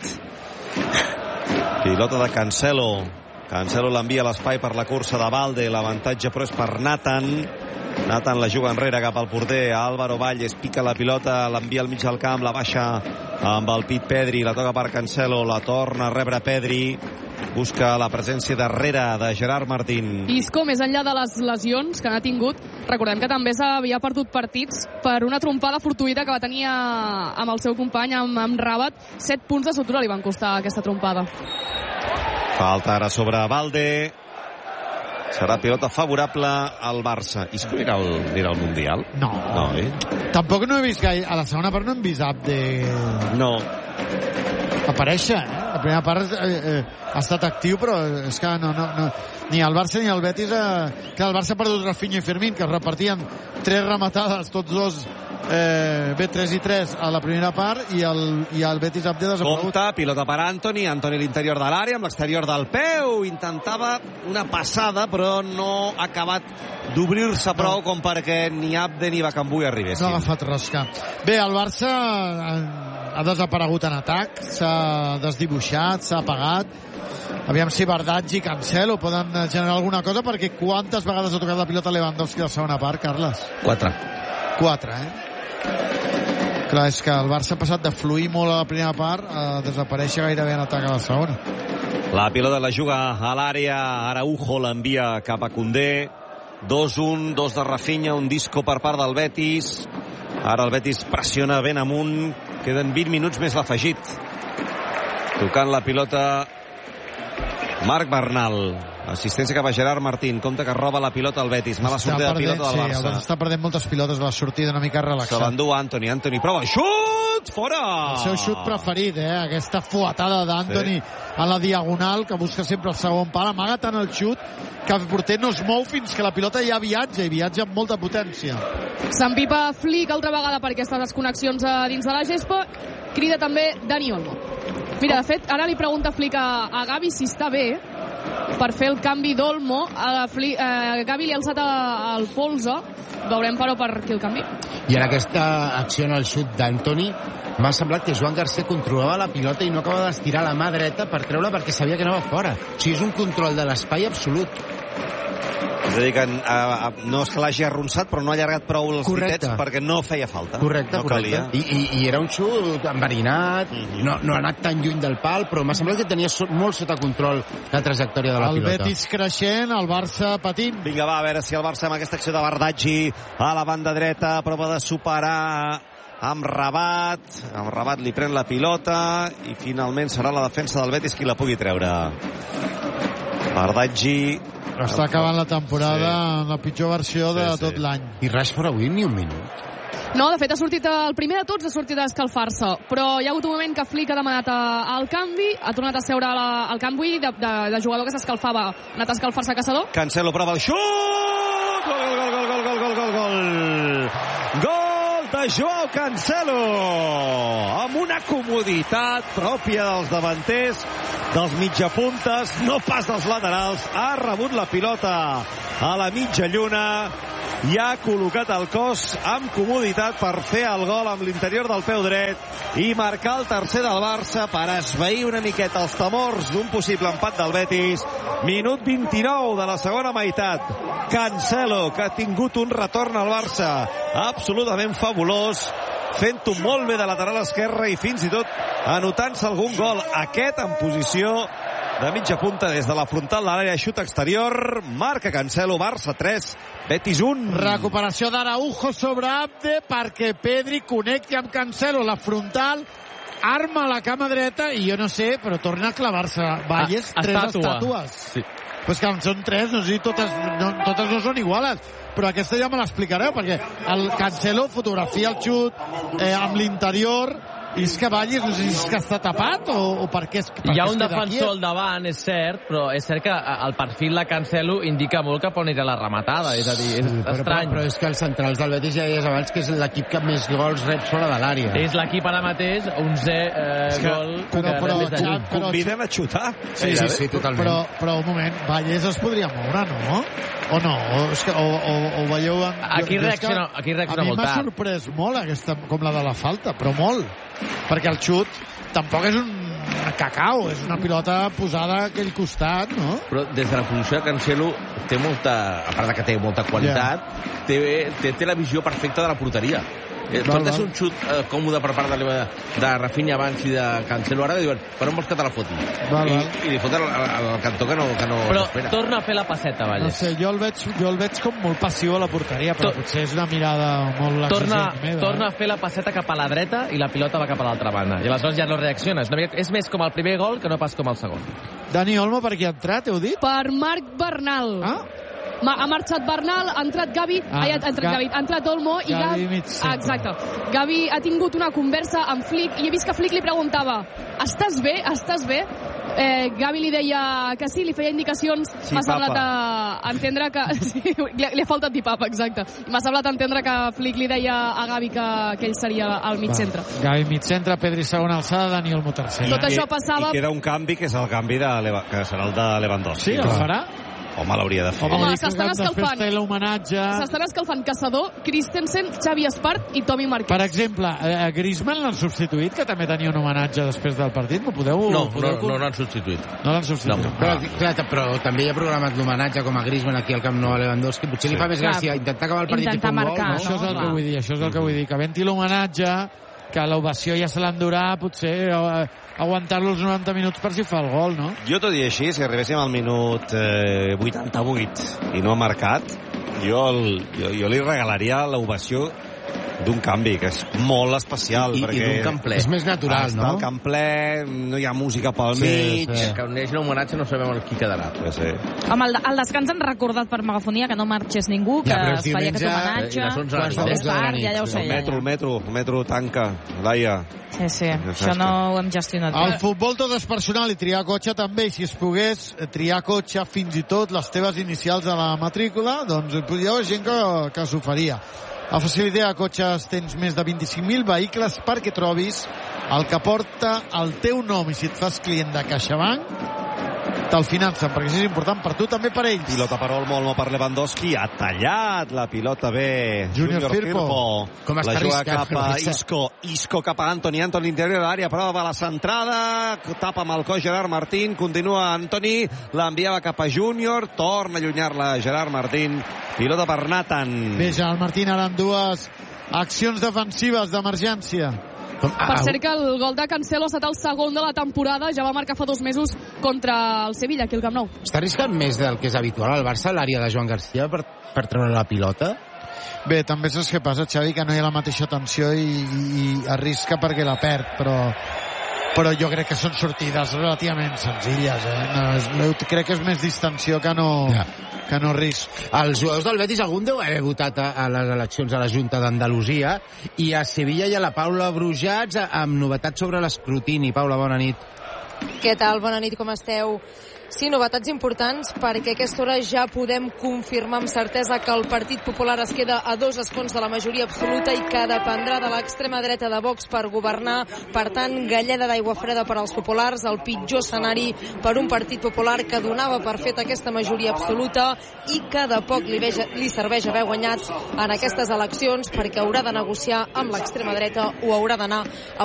Pilota de Cancelo. Cancelo l'envia a l'espai per la cursa de Valde. L'avantatge però és per Nathan. Nathan la juga enrere cap al porter. Álvaro Valles pica la pilota, l'envia al mig del camp, la baixa amb el pit Pedri, la toca per Cancelo, la torna a rebre Pedri. Busca la presència darrere de Gerard Martín. Isco, més enllà de les lesions que n'ha tingut, recordem que també s'havia perdut partits per una trompada fortuïta que va tenir a- amb el seu company, amb, amb Rabat. Set punts de sutura li van costar aquesta trompada. Falta ara sobre Valde. Serà pilota favorable al Barça. Isco anirà al, anirà al Mundial? No. No, eh? Tampoc no he vist gaire... A la segona part no hem vist Abde No. aparèixer, eh? La primera part eh, eh, ha estat actiu, però és que no, no, no. Ni el Barça ni el Betis... Eh, que el Barça ha perdut Rafinha i Fermín, que es repartien tres rematades, tots dos eh, bé, tres i tres a la primera part, i el, i el Betis Abde desaparegut. Compte, pilota per Antoni, Antoni a l'interior de l'àrea, amb l'exterior del peu, intentava una passada, però no ha acabat d'obrir-se prou com perquè ni Abde ni Bakambu hi arribessin. No ha agafat rosca. Bé, el Barça ha, ha desaparegut en atac, s'ha desdibuixat, s'ha apagat. Aviam si Bardaggi i Cancelo poden generar alguna cosa, perquè quantes vegades ha tocat la pilota Lewandowski a la segona part, Carles? Quatre. Quatre, eh? Clar, és que el Barça ha passat de fluir molt a la primera part a desaparèixer gairebé en atac a la segona. La pilota la juga a l'àrea, Araujo l'envia cap a Koundé. dos un, dos de Rafinha, un disco per part del Betis. Ara el Betis pressiona ben amunt. Queden vint minuts més l'afegit. Tocant la pilota Marc Bernal. Assistència cap a Gerard Martín. Compte que roba la pilota al Betis. Mala Està sortida de perdent- pilota del sí, el Barça Barça. està perdent moltes pilotes, va sortir d'una mica Se relaxat. l'endú Antoni. Antoni prova. Xut! Fora! El seu xut preferit, eh? Aquesta fuetada d'Antoni sí. a la diagonal, que busca sempre el segon pal, amaga tant el xut que el porter no es mou fins que la pilota ja viatja, i viatja amb molta potència. S'empipa Flick altra vegada per aquestes desconnexions a dins de la gespa. Crida també Dani Olmo. Mira, de fet, ara li pregunta Flick a, a Gavi si està bé, per fer el canvi d'Olmo. A Fli, eh, Gavi li ha alçat el polze. Veurem, però, per qui el canvi. I en aquesta acció en el xut d'Antoni m'ha semblat que Joan García controlava la pilota i no acaba d'estirar la mà dreta per treure perquè sabia que anava fora. O sigui, és un control de l'espai absolut. És a dir, que uh, no és que l'hagi arronsat, però no ha allargat prou els ditets perquè no feia falta. Correcte, no correcte. I, i, I era un xut enverinat, mm-hmm. no, no ha anat tan lluny del pal, però m'ha semblat que tenia so, molt sota control la trajectòria de la el pilota. El Betis creixent, el Barça patint. Vinga, va, a veure si el Barça amb aquesta acció de Bardaggi a la banda dreta prova de superar amb Rabat. Amb Rabat li pren la pilota i finalment serà la defensa del Betis qui la pugui treure. Bardaggi està acabant la temporada sí. en la pitjor versió sí, de sí. tot l'any. I Rashford avui ni un minut. No, de fet ha sortit el primer de tots, ha sortit a escalfar-se, però hi ha hagut un moment que Flick ha demanat el canvi, ha tornat a seure la, el canvi de, de, de jugador que s'escalfava, ha anat a escalfar-se a Caçador. Cancelo prova el xut! Gol, gol, gol, gol, gol, gol, gol, gol! Gol de Joao Cancelo! Amb una comoditat pròpia dels davanters, dels mitjapuntes, no pas dels laterals, ha rebut la pilota a la mitja lluna i ha col·locat el cos amb comoditat per fer el gol amb l'interior del peu dret i marcar el tercer del Barça per esvair una miqueta els temors d'un possible empat del Betis. Minut vint-i-nou de la segona meitat. Cancelo, que ha tingut un retorn al Barça absolutament fabulós, fent-ho molt bé de lateral esquerra i fins i tot anotant-se algun gol. Aquest en posició de mitja punta des de la frontal de l'àrea, xut exterior, marca Cancelo, Barça tres, Betis un. Recuperació d'Araujo sobre Abde perquè Pedri connecti amb Cancelo, la frontal, arma la cama dreta i jo no sé, però torna a clavar-se Valles, a, tres estàtua. estàtues. Sí. Pues que en són tres, no sé si totes no, totes no són iguales, però aquesta ja me l'explicareu, perquè el Cancelo fotografia el xut eh, amb l'interior, i és que Valles no sé si és que està tapat o, o per què és per hi ha què un defensor al davant, és cert, però és cert que el perfil de Cancelo indica molt cap on anirà la rematada, és a dir, és sí, però, estrany. Però, però és que els centrals del Betis ja deies abans que és l'equip que més gols rep fora de l'àrea. És l'equip ara mateix, onzè eh, que, gol però, que però, rep des de lluny. Convidem a xutar. Sí, sí, sí, totalment. Però, però un moment, Valles es podria moure, no? O no? O, és que, o, o, o veieu... En, aquí reacciona, aquí reacciona molt tard. A mi m'ha sorprès molt aquesta, com la de la falta, però molt. Perquè el xut tampoc és un cacau, és una pilota posada a aquell costat, no? Però des de la posició de Cancelo té molta, a part de que té molta qualitat, yeah. té, té, té la visió perfecta de la porteria. Eh, val, pot ser un xut eh, còmode per part de, de Rafinha abans i de Cancelo ara, diuen, per on vols que te la foti? Val, I, val. I li fot el, el, el cantó que no, que no però espera. Torna a fer la passeta, Valles. No sé, jo el veig, jo el veig com molt passiu a la porteria, però Tor potser és una mirada molt torna, exigent meva. Torna a fer la passeta cap a la dreta i la pilota va cap a l'altra banda. I aleshores ja no reacciona. És, mica, és més com el primer gol que no pas com el segon. Dani Olmo, per qui ha entrat, heu dit? Per Marc Bernal. Ah? Ma, ha marxat Bernal, ha entrat Gavi, ah, ha, entrat Ga Gavi, ha entrat Olmo i Gavi Gavi, ah, exacte. Gavi ha tingut una conversa amb Flick i he vist que Flick li preguntava estàs bé? Estàs bé? Eh, Gavi li deia que sí, li feia indicacions, sí, m'ha semblat a entendre que sí, li, li ha faltat dir papa, exacte. M'ha semblat entendre que Flick li deia a Gavi que, que ell seria al mig centre. Gavi mig centre, Pedri segona alçada, Dani Olmo tercer. Tot això passava... I queda un canvi que és el canvi de Leva, que serà el de Lewandowski. Sí, el farà? Home, l'hauria de fer. Home, s'estan escalfant. S'estan escalfant Caçador, Christensen, Xavi Espart i Tomi Marquez. Per exemple, a Griezmann l'han substituït, que també tenia un homenatge després del partit? M'ho podeu... No, podeu... no, no l'han substituït. No l'han substituït. No. Però, clar, però també hi ha programat l'homenatge com a Griezmann aquí al Camp Nou a Lewandowski. Potser sí. li fa més gràcia intentar acabar el partit i fer un gol, no? Això és el que vull dir, això és el que vull dir. Que havent-hi l'homenatge, que l'ovació ja se l'endurà, potser aguantar-lo els noranta minuts per si fa el gol, no? Jo t'ho diria així, si arribéssim al minut eh, vuitanta-vuit i no ha marcat, jo, el, jo, jo li regalaria l'ovació d'un canvi, que és molt especial. I, perquè i d'un camp ple. És més natural, està no? el camp ple, no hi ha música pel sí, mig... Sí. Que on neix l'homenatge no sabem qui quedarà. Sí, sí. Home, el, el descans han recordat per megafonia que no marxés ningú, que ja, es feia aquest homenatge. I les onze de la nit. Tard, ja, ja ho sé. El metro, el metro, el metro tanca, Laia. Sí, sí, això no ho hem gestionat. El futbol tot és personal i triar cotxe també, i si es pogués triar cotxe fins i tot les teves inicials a la matrícula, doncs hi ha gent que, que s'ho faria. A Facilitea Cotxes tens més de vint-i-cinc mil vehicles perquè trobis el que porta el teu nom, i si et fas client de CaixaBank te'l financen, perquè això és important per tu, també per ells. Pilota per Olmo, Olmo per Lewandowski, ha tallat la pilota bé Junior, Junior Firpo. Firpo. Com la juga cap a Isco, Isco cap a Antoni, Antoni interior de l'àrea, prova la centrada, tapa amb el cos Gerard Martín, continua Antoni, l'enviava cap a Junior, torna a allunyar-la Gerard Martín, pilota per Nathan. Bé, Gerard Martín ara amb dues accions defensives d'emergència. Per cert que el gol de Cancelo ha estat el segon de la temporada, ja va marcar fa dos mesos contra el Sevilla, aquí al Camp Nou. Està arriscant més del que és habitual al Barça, l'àrea de Joan Garcia, per, per treure la pilota? Bé, també saps què passa, Xavi, que no hi ha la mateixa tensió i, i arrisca perquè la perd, però però jo crec que són sortides relativament senzilles, eh? No, és, crec que és més distensió que no, ja. que no risc. Els jugadors del Betis, algun deu haver votat a, a les eleccions a la Junta d'Andalusia, i a Sevilla hi ha la Paula Brujats amb novetats sobre l'escrutini. Paula, bona nit. Què tal? Bona nit, com esteu? Sí, novetats importants, perquè a aquesta hora ja podem confirmar amb certesa que el Partit Popular es queda a dos escons de la majoria absoluta i que dependrà de l'extrema dreta de Vox per governar. Per tant, galleda d'aigua freda per als populars, el pitjor escenari per un Partit Popular que donava per fet aquesta majoria absoluta i que de poc li, veja, li serveix haver guanyat en aquestes eleccions, perquè haurà de negociar amb l'extrema dreta o haurà d'anar a